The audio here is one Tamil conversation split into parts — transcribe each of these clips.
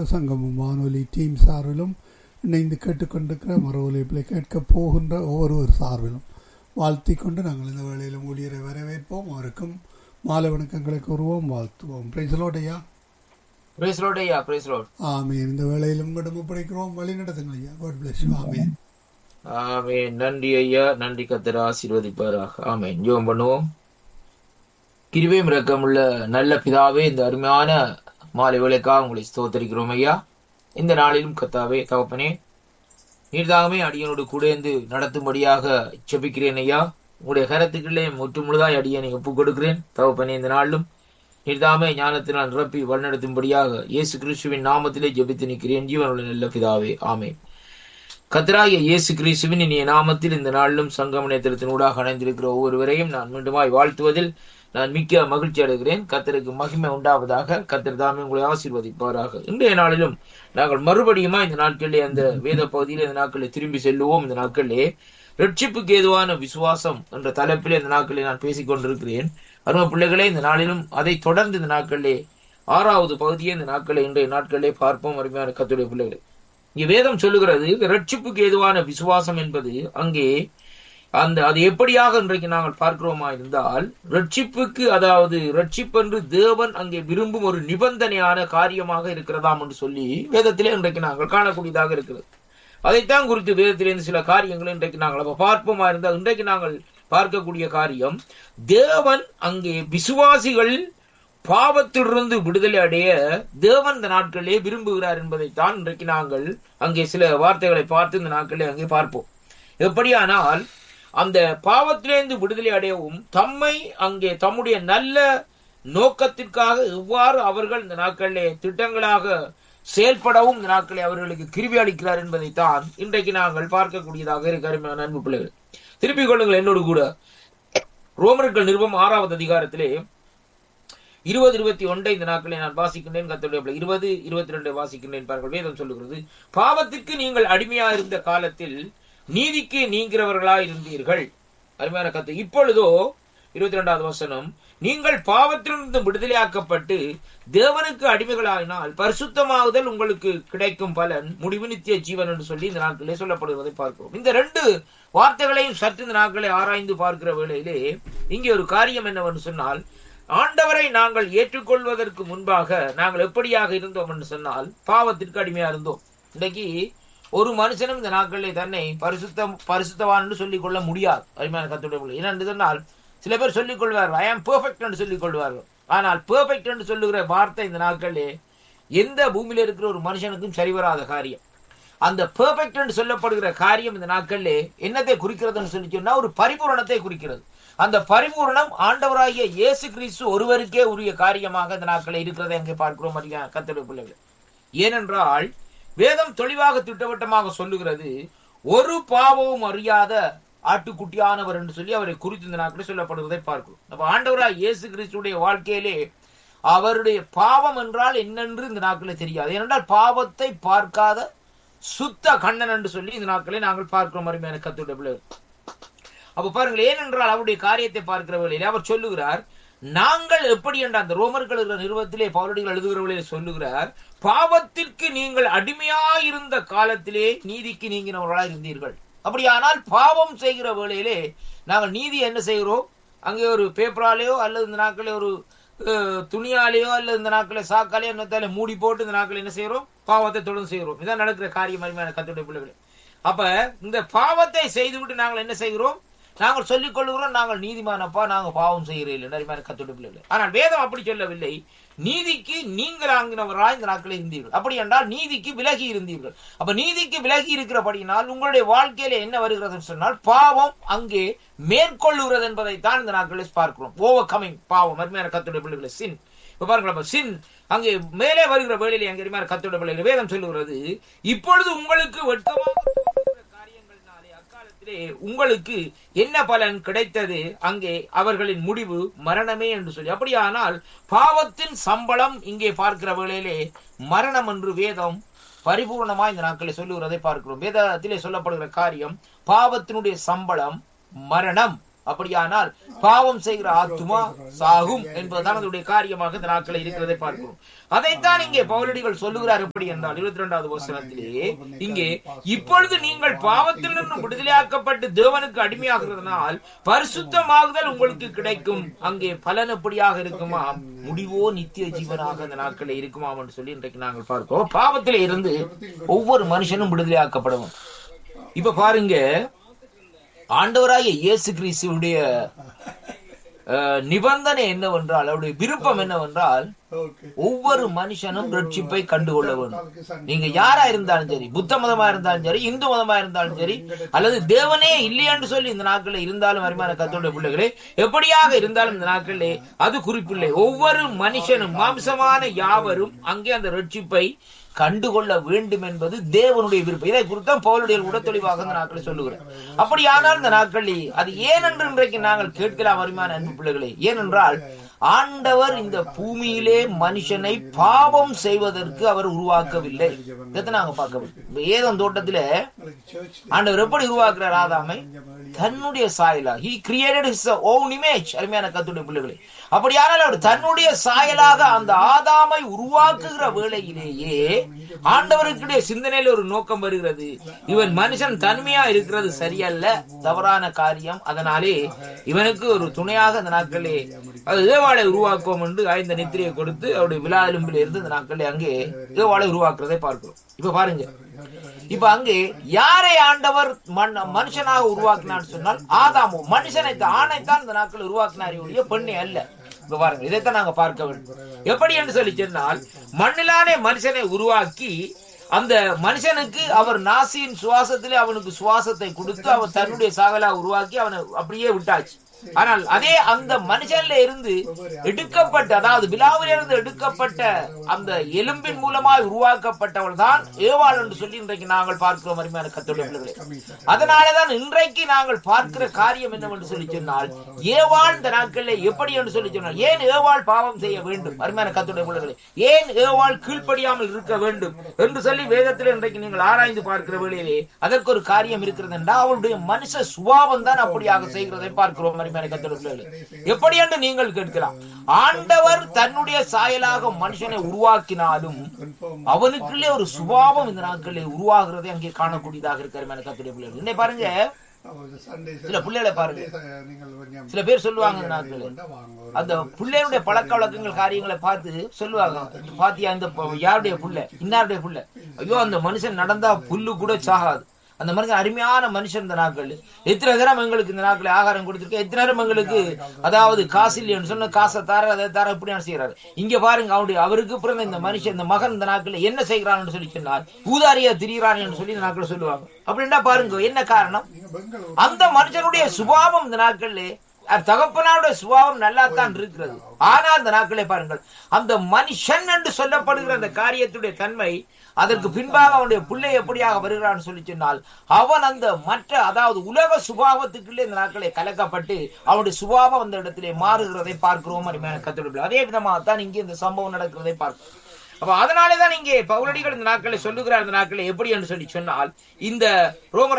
சங்கமம் வானொலி டீம் சார்பிலும் இணைந்து கேட்டுக்கொண்டிருக்கிற மறு ஒலிப்பில் கேட்கப் போகின்ற ஒவ்வொரு சார்பிலும் வாழ்த்தி கொண்டு நாங்கள் இந்த வேளையிலும் ஊழியரை வரவேற்போம். அவருக்கும் மாலை வணக்கங்களை கூறுவோம், வாழ்த்துவோம். பிரைஸ் லார்ட் ஐயா. பிரைஸ் லார்ட் ஐயா. Price Lord. ஆமென். இந்த வேளையிலும் உங்களிடம் ஒப்படைக்கிறோம், வழி நடத்துங்கள் ஐயா. God bless you. ஆமென். ஆமென். நன்றி ஐயா, நன்றி. கர்த்தர் ஆசீர்வதிப்பாராக. ஆமென். ஜெபம் பண்ணுவோம். கிருபையும் இரக்கமுள்ள நல்ல பிதாவே, இந்த அருமையான மாலை வேளைக்காக உங்களை ஸ்தோத்திரிக்கிறோம் ஐயா. இந்த நாளிலும் கர்த்தாவே தகப்பனே, நீர்தாகவே அடியனோடு கூட இருந்து நடத்தும்படியாக செபிக்கிறேன் ஐயா. உங்களுடைய கரத்துக்களே முற்று முழுதாய் அடியனை ஒப்புக் கொடுக்கிறேன் தகப்பனே. இந்த நாளிலும் நீர்தாமே ஞானத்தினால் நிரப்பி வழிநடத்தும்படியாக இயேசு கிறிஸ்துவின் நாமத்திலே ஜெபித்து நிற்கிறேன் ஜீவனுள்ள நல்ல பிதாவே. ஆமென். கர்த்தராகிய இயேசு கிறிஸ்துவின் இனிய நாமத்தில் இந்த நாளிலும் சங்கமநேத்திரத்தினூடாக அணைந்திருக்கிற ஒவ்வொருவரையும் நான் மீண்டுமாய் வாழ்த்துவதில் நான் மிக்க மகிழ்ச்சி அடைகிறேன். கர்த்தருக்கு மகிமை உண்டாவதாக. கர்த்தர் தாமே உங்களை ஆசீர்வதிப்பாராக. இன்றைய நாளிலும் நாங்கள் மறுபடியுமா இந்த நாட்களிலே அந்த வேத பகுதியில் இந்த நாட்களில் திரும்பி செல்லுவோம். இந்த நாட்களிலே ரட்சிப்புக்கு ஏதுவான விசுவாசம் என்ற தலைப்பிலே இந்த நாட்களில் நான் பேசிக் கொண்டிருக்கிறேன். அருமை பிள்ளைகளே, இந்த நாளிலும் அதை தொடர்ந்து இந்த நாட்களிலே 6வது பகுதியை இந்த நாட்களில் இன்றைய நாட்களிலே பார்ப்போம். அருமையான கர்த்தருடைய பிள்ளைகளே, இங்கே வேதம் சொல்லுகிறது ரட்சிப்புக்கு ஏதுவான விசுவாசம் என்பது அங்கே அது எப்படியாக இன்றைக்கு நாங்கள் பார்க்கிறோமா இருந்தால், ரட்சிப்புக்கு, அதாவது ரட்சிப்பென்று தேவன் அங்கே விரும்பும் ஒரு நிபந்தனையான காரியமாக இருக்கிறதாம் என்று சொல்லி வேதத்திலே இன்றைக்கு நாங்கள் காணக்கூடியதாக இருக்கிறது. அதைத்தான் குறித்து வேதத்திலிருந்து சில காரியங்களை இன்றைக்கு நாங்கள் பார்ப்போமா இருந்தால், இன்றைக்கு நாங்கள் பார்க்கக்கூடிய காரியம், தேவன் அங்கே விசுவாசிகள் பாவத்திலிருந்து விடுதலை அடைய தேவன் இந்த நாட்களிலே விரும்புகிறார் என்பதைத்தான் இன்றைக்கு நாங்கள் அங்கே சில வார்த்தைகளை பார்த்து இந்த நாட்களிலே அங்கே பார்ப்போம். எப்படியானால் அந்த பாவத்திலிருந்து விடுதலை அடையவும் தம்மை அங்கே தம்முடைய நல்ல நோக்கத்திற்காக எவ்வாறு அவர்கள் இந்த நாட்களிலே திட்டங்களாக செயல்படவும் இந்த நாட்களை அவர்களுக்கு கிருபை அளிக்கிறார் என்பதைத்தான் இன்றைக்கு நாங்கள் பார்க்கக்கூடியதாக இருக்கிற அன்பு பிள்ளைகள். திருப்பிக் கொள்ளுங்கள் என்னோடு கூட ரோமர்கள் நிருபம் 6வது அதிகாரத்திலே 20-21 இந்த நாட்களை நான் வாசிக்கின்றேன். கர்த்தருடைய 20-22 வாசிக்கின்றேன். பாருங்கள், வேதம் சொல்லுகிறது, பாவத்திற்கு நீங்கள் அடிமையா இருந்த காலத்தில் நீதிக்கு நீங்கிறவர்களா இருந்தீர்கள். அருமையான கர்த்தர், இப்பொழுதோ 22வது வசனம், நீங்கள் பாவத்திலிருந்து விடுதலையாக்கப்பட்டு தேவனுக்கு அடிமைகளாயினால் பரிசுத்தமாகுதல் உங்களுக்கு கிடைக்கும் பலன் முடிவு நித்திய ஜீவன் என்று சொல்லி இந்த நாட்களே சொல்லப்படுவதை பார்க்கிறோம். இந்த 2 வார்த்தைகளையும் சற்று இந்த நாட்களை ஆராய்ந்து பார்க்கிற வேளையிலே இங்கே ஒரு காரியம் என்னவென்று சொன்னால், ஆண்டவரை நாங்கள் ஏற்றுக்கொள்வதற்கு முன்பாக நாங்கள் எப்படியாக இருந்தோம் என்று சொன்னால் பாவத்திற்கு அடிமையா இருந்தோம். இன்னைக்கு ஒரு மனுஷனும் இந்த நாட்களிலே தன்னை பரிசுத்தவான் என்று சொல்லிக் கொள்ள முடியாது. அருமையான கர்த்தருடைய, ஏனென்று சொன்னால் சில பேர் சொல்லிக் கொள்வார்கள், ஐ ஆம் பெர்ஃபெக்ட் என்று சொல்லிக் கொள்வார்கள். ஆனால் பெர்ஃபெக்ட் என்று சொல்லுகிற வார்த்தை இந்த நாட்களிலே எந்த பூமியில இருக்கிற ஒரு மனுஷனுக்கும் சரிவராத காரியம். அந்த பெர்ஃபெக்ட் என்று சொல்லப்படுகிற காரியம் இந்த நாட்களிலே என்னத்தை குறிக்கிறதுன்னு சொல்லி சொன்னா ஒரு பரிபூரணத்தை குறிக்கிறது. அந்த பரிபூரணம் ஆண்டவராகிய இயேசு கிறிஸ்து ஒருவருக்கே உரிய காரியமாக இந்த நாட்களில் இருக்கிறதை அங்கே பார்க்கிறோம். கர்த்தருடைய பிள்ளைகள், ஏனென்றால் வேதம் தெளிவாக திட்டவட்டமாக சொல்லுகிறது, ஒரு பாவமும் அறியாத ஆட்டுக்குட்டியானவர் என்று சொல்லி அவரை குறித்து இந்த நாட்களில் சொல்லப்படுவதை பார்க்கிறோம். அப்ப ஆண்டவராக இயேசு கிறிஸ்துடைய வாழ்க்கையிலே அவருடைய பாவம் என்றால் என்னென்று இந்த நாட்களில் தெரியாது. ஏனென்றால் பாவத்தை பார்க்காத சுத்த கண்ணன் என்று சொல்லி இந்த நாட்களை நாங்கள் பார்க்கிறோம். அருமையான கர்த்தருடைய பிள்ளைகள், அப்ப பாருங்கள், ஏனென்றால் அவருடைய காரியத்தை பார்க்கிற வேளையிலே அவர் சொல்லுகிறார், நாங்கள் எப்படி என்ற அந்த ரோமர்கள் நிறுவனத்திலே பவுலடிகள் எழுதுகிற வேளையிலே சொல்லுகிறார், பாவத்திற்கு நீங்கள் அடிமையாயிருந்த காலத்திலே நீதிக்கு நீங்கினவர்களாக இருந்தீர்கள். அப்படியானால் பாவம் செய்கிற வேளையிலே நாங்கள் நீதி என்ன செய்கிறோம்? அங்கே ஒரு பேப்பராலேயோ அல்லது இந்த நாட்களே ஒரு துணியாலேயோ அல்லது இந்த நாட்களை சாக்காலேயோ என்னத்தாலே மூடி போட்டு இந்த நாட்கள் என்ன செய்கிறோம்? பாவத்தை தொடர்ந்து செய்கிறோம். இதான் நடக்கிற காரியம். அருமையான கர்த்தருடைய பிள்ளைகளே, அப்ப இந்த பாவத்தை செய்துவிட்டு நாங்கள் என்ன செய்கிறோம்? நாங்கள் சொல்லிக் கொள்கிறோம், நாங்கள் நீதிமானப்பா, நாங்கள் பாவம் செய்கிறீர்கள். அருமையான கர்த்தருடைய பிள்ளைகளே, ஆனால் வேதம் அப்படி சொல்லவில்லை. நீதிக்கு நீங்கள் ஆங்கினவராய் இந்த நாட்களில் இருந்தீர்கள். அப்படி என்றால் நீதிக்கு விலகி இருந்தீர்கள். அப்ப நீதிக்கு விலகி இருக்கிறபடினால் உங்களுடைய வாழ்க்கையில என்ன வருகிறது சொன்னால் பாவம் அங்கே மேற்கொள்ளுகிறது என்பதைத்தான் இந்த நாட்களில் பார்க்கிறோம். ஓவர் கமிங் பாவம். அருமையான கர்த்தருடைய பிள்ளைகளை, சின். இப்ப பாருங்களா, சின் அங்கே மேலே வருகிற வேளையிலே அங்கே அருமையான கர்த்தருடைய பிள்ளைகளை வேதம் சொல்லுகிறது, இப்பொழுது உங்களுக்கு வெட்கமாக உங்களுக்கு என்ன பலன் கிடைத்தது? அங்கே அவர்களின் முடிவு மரணமே என்று சொல்லி. அப்படியானால் பாவத்தின் சம்பளம் இங்கே பார்க்கிற வேளையிலே மரணம் என்று வேதம் பரிபூர்ணமா இந்த நாட்களை சொல்லுகிறதை பார்க்கிறோம். வேதத்திலே சொல்லப்படுகிற காரியம் பாவத்தினுடைய சம்பளம் மரணம். அப்படியானால் பாவம் செய்கிற ஆத்துமா சாகும் என்பதுதான் அதனுடைய காரியமாக இந்த நாட்களை இருக்கிறதை பார்க்கிறோம். அதைத்தான் இங்கே பவுலடிகள் சொல்லுகிறார். எப்படி என்றால் 22வது வசனத்திலே இங்கே, இப்பொழுது நீங்கள் பாவத்திலிருந்து விடுதலையாக்கப்பட்டு தேவனுக்கு அடிமையாகிறதுனால் பரிசுத்தமாகுதல் உங்களுக்கு கிடைக்கும். அங்கே பலன் எப்படியாக இருக்குமா? முடிவோ நித்திய ஜீவனாக அந்த நாட்களில் இருக்குமாம் என்று சொல்லி இன்றைக்கு நாங்கள் பார்க்கிறோம். பாவத்திலே இருந்து ஒவ்வொரு மனுஷனும் விடுதலையாக்கப்படும். இப்ப பாருங்க, ஆண்டவராகிய இயேசு கிறிஸ்துவுடைய நிபந்தனை என்னவென்றால், அவருடைய விருப்பம் என்னவென்றால், ஒவ்வொரு மனுஷனும் ரட்சிப்பை கண்டுகொள்ள வேண்டும். நீங்க யாரா இருந்தாலும் சரி, புத்த மதமா இருந்தாலும் சரி, இந்து மதமா இருந்தாலும் சரி, அல்லது தேவனே இல்லையென்று சொல்லி இந்த நாட்களில் இருந்தாலும் அருமையான கர்த்தருடைய பிள்ளைகளே, எப்படியாக இருந்தாலும் இந்த நாட்களிலே அது குறிப்பில்லை. ஒவ்வொரு மனுஷனும் மாம்சமான யாவரும் அங்கே அந்த ரட்சிப்பை கண்டுகொள்ள வேண்டும் என்பது தேவனுடைய விருப்பம். இதை குறித்தான் பவுலுடைய கூட தெளிவாக இந்த நாட்களை சொல்லுகிறேன். அப்படியானால் இந்த நாட்களில் அது ஏனென்று இன்றைக்கு நாங்கள் கேட்கலாம் அருமையான அன்பு பிள்ளைகளே. ஏனென்றால் ஆண்டவர் இந்த பூமியிலே மனுஷனை பாவம் செய்வதற்கு அவர் உருவாக்கவில்லை. இதை நாங்க பார்க்க வேண்டும். ஏதேன் தோட்டத்தில ஆண்டவர் எப்படி உருவாக்குறார் ஆதாமை? தன்னுடைய சாயலா. He created his own image. அருமையான கர்த்தருடைய பிள்ளைகளே, அப்படியானால் அவர் தன்னுடைய சாயலாக அந்த ஆதாமை உருவாக்குகிற வேளையிலேயே ஆண்டவருக்குடைய சிந்தனையில் ஒரு நோக்கம் வருகிறது. இவன் மனுஷன் தனிமையா இருக்கிறது சரியல்ல, தவறான காரியம். அதனாலே இவனுக்கு ஒரு துணையாக இந்த நாட்களே அது ஏவாளை உருவாக்குவோம் என்று இந்த நித்திரையை கொடுத்து அவருடைய விழா எலும்பில் இருந்து இந்த நாட்களே அங்கே ஏவாளை உருவாக்குறதை பார்க்கிறோம். இப்ப பாருங்க, இப்ப அங்கே யாரை ஆண்டவர் மனுஷனாக உருவாக்கினான்னு சொன்னால் ஆதாமோ, மனுஷனை ஆணைத்தான் இந்த நாட்கள் உருவாக்கினார், பெண்ணை அல்ல. இப்ப பாருங்க, இதைத்தான் நாங்க பார்க்க வேண்டும். எப்படி என்று சொல்லி சொன்னால், மண்ணிலானே மனுஷனை உருவாக்கி அந்த மனுஷனுக்கு அவர் நாசியின் சுவாசத்திலே அவனுக்கு சுவாசத்தை கொடுத்து அவர் தன்னுடைய சாகலா உருவாக்கி அவனை அப்படியே விட்டாச்சு. ஆனால் அதே அந்த மனுஷன்ல இருந்து எடுக்கப்பட்ட, அதாவது விலாவிலிருந்து எடுக்கப்பட்ட அந்த எலும்பின் மூலமாய் உருவாக்கப்பட்டவள் தான் ஏவாள் என்று சொல்லி இன்றைக்கு நாங்கள் பார்க்கிறோம் அருமையான கர்த்தருடைய பிள்ளைகளே. அதனாலதான் இன்றைக்கு நாங்கள் பார்க்கிற காரியம் என்னவென்று சொல்லி சொன்னால், ஏவாள் இந்த நாட்களில் எப்படி என்று சொல்லி சொன்னால், ஏன் ஏவாள் பாவம் செய்ய வேண்டும் அருமையான கர்த்தருடைய பிள்ளைகளே, ஏன் ஏவாள் கீழ்ப்படியாமல் இருக்க வேண்டும் என்று சொல்லி வேதத்தில் இன்றைக்கு நீங்கள் ஆராய்ந்து பார்க்கிற வேளையிலே அதற்கு ஒரு காரியம் இருக்கிறது என்றால், அவளுடைய மனுஷ சுபாவம் தான் அப்படியாக செய்கிறதை பார்க்கிறோம். எப்படி என்று நீங்கள் கேட்கலாம். ஆண்டவர் தன்னுடைய சாயலாக மனுஷனை உருவாக்கினாலும் அவனுக்குள்ளே ஒரு சுபாவம் இந்த நாட்களில் உருவாகிறதை அங்கே காணக்கூடியதாக இருக்கிற. இன்னை பாருங்க, சில பிள்ளைகளை பாருங்க, சில பேர் சொல்லுவாங்க அந்த பிள்ளைகளுடைய பழக்க வழக்கங்கள் காரியங்களை பார்த்து சொல்லுவாங்க, பாத்தியா இந்த யாருடைய புள்ள, இன்னாருடைய புள்ள, ஐயோ அந்த மனுஷன் நடந்தா புல்லு கூட சாகாது, அந்த மனுஷன் அருமையான மனுஷன். இந்த நாட்கள் எத்தனை நேரம் எங்களுக்கு இந்த நாட்கள் ஆகாரம் கொடுத்திருக்க, எத்தனை நேரம் எங்களுக்கு அதாவது காசு இல்லைன்னு சொன்ன காசை தார அதை தார இப்படியான செய்யறாரு. இங்க பாருங்க, அவருக்கு பிறந்த இந்த மனுஷன், இந்த மகன் இந்த நாட்கள் என்ன செய்கிறான்னு சொல்லி சொன்னால் ஊதாரியா திரிகிறான்னு சொல்லி இந்த நாட்கள் சொல்லுவாங்க. அப்படின்னா பாருங்க என்ன காரணம்? அந்த மனுஷனுடைய சுபாவம் இந்த நாட்கள்ல தகப்பனாருடைய சுபாவம் நல்லா தான் இருக்கிறது. ஆனால் இந்த நாட்களே பாருங்கள், அந்த மனுஷன் என்று சொல்லப்படுகிற அந்த காரியத்துடைய தன்மை அதற்கு பின்பாக அவனுடைய பிள்ளை எப்படியாக வருகிறான்னு சொல்லி சொன்னால், அவன் அந்த மற்ற அதாவது உலக சுபாவத்துக்குள்ளே இந்த நாட்களை கலக்கப்பட்டு அவனுடைய சுபாவம் அந்த இடத்திலே மாறுகிறதை பார்க்கிறோம் அருமையான கர்த்தருடைய. அதே விதமாகத்தான் இங்கே இந்த சம்பவம் நடக்கிறதை பார்க்கிறோம். அப்ப அதனாலேதான் இங்கே பவுலடிகள் இந்த நாட்களை சொல்லுகிறார். இந்த நாட்களை எப்படி என்று சொல்லி சொன்னால், இந்த ரோமர்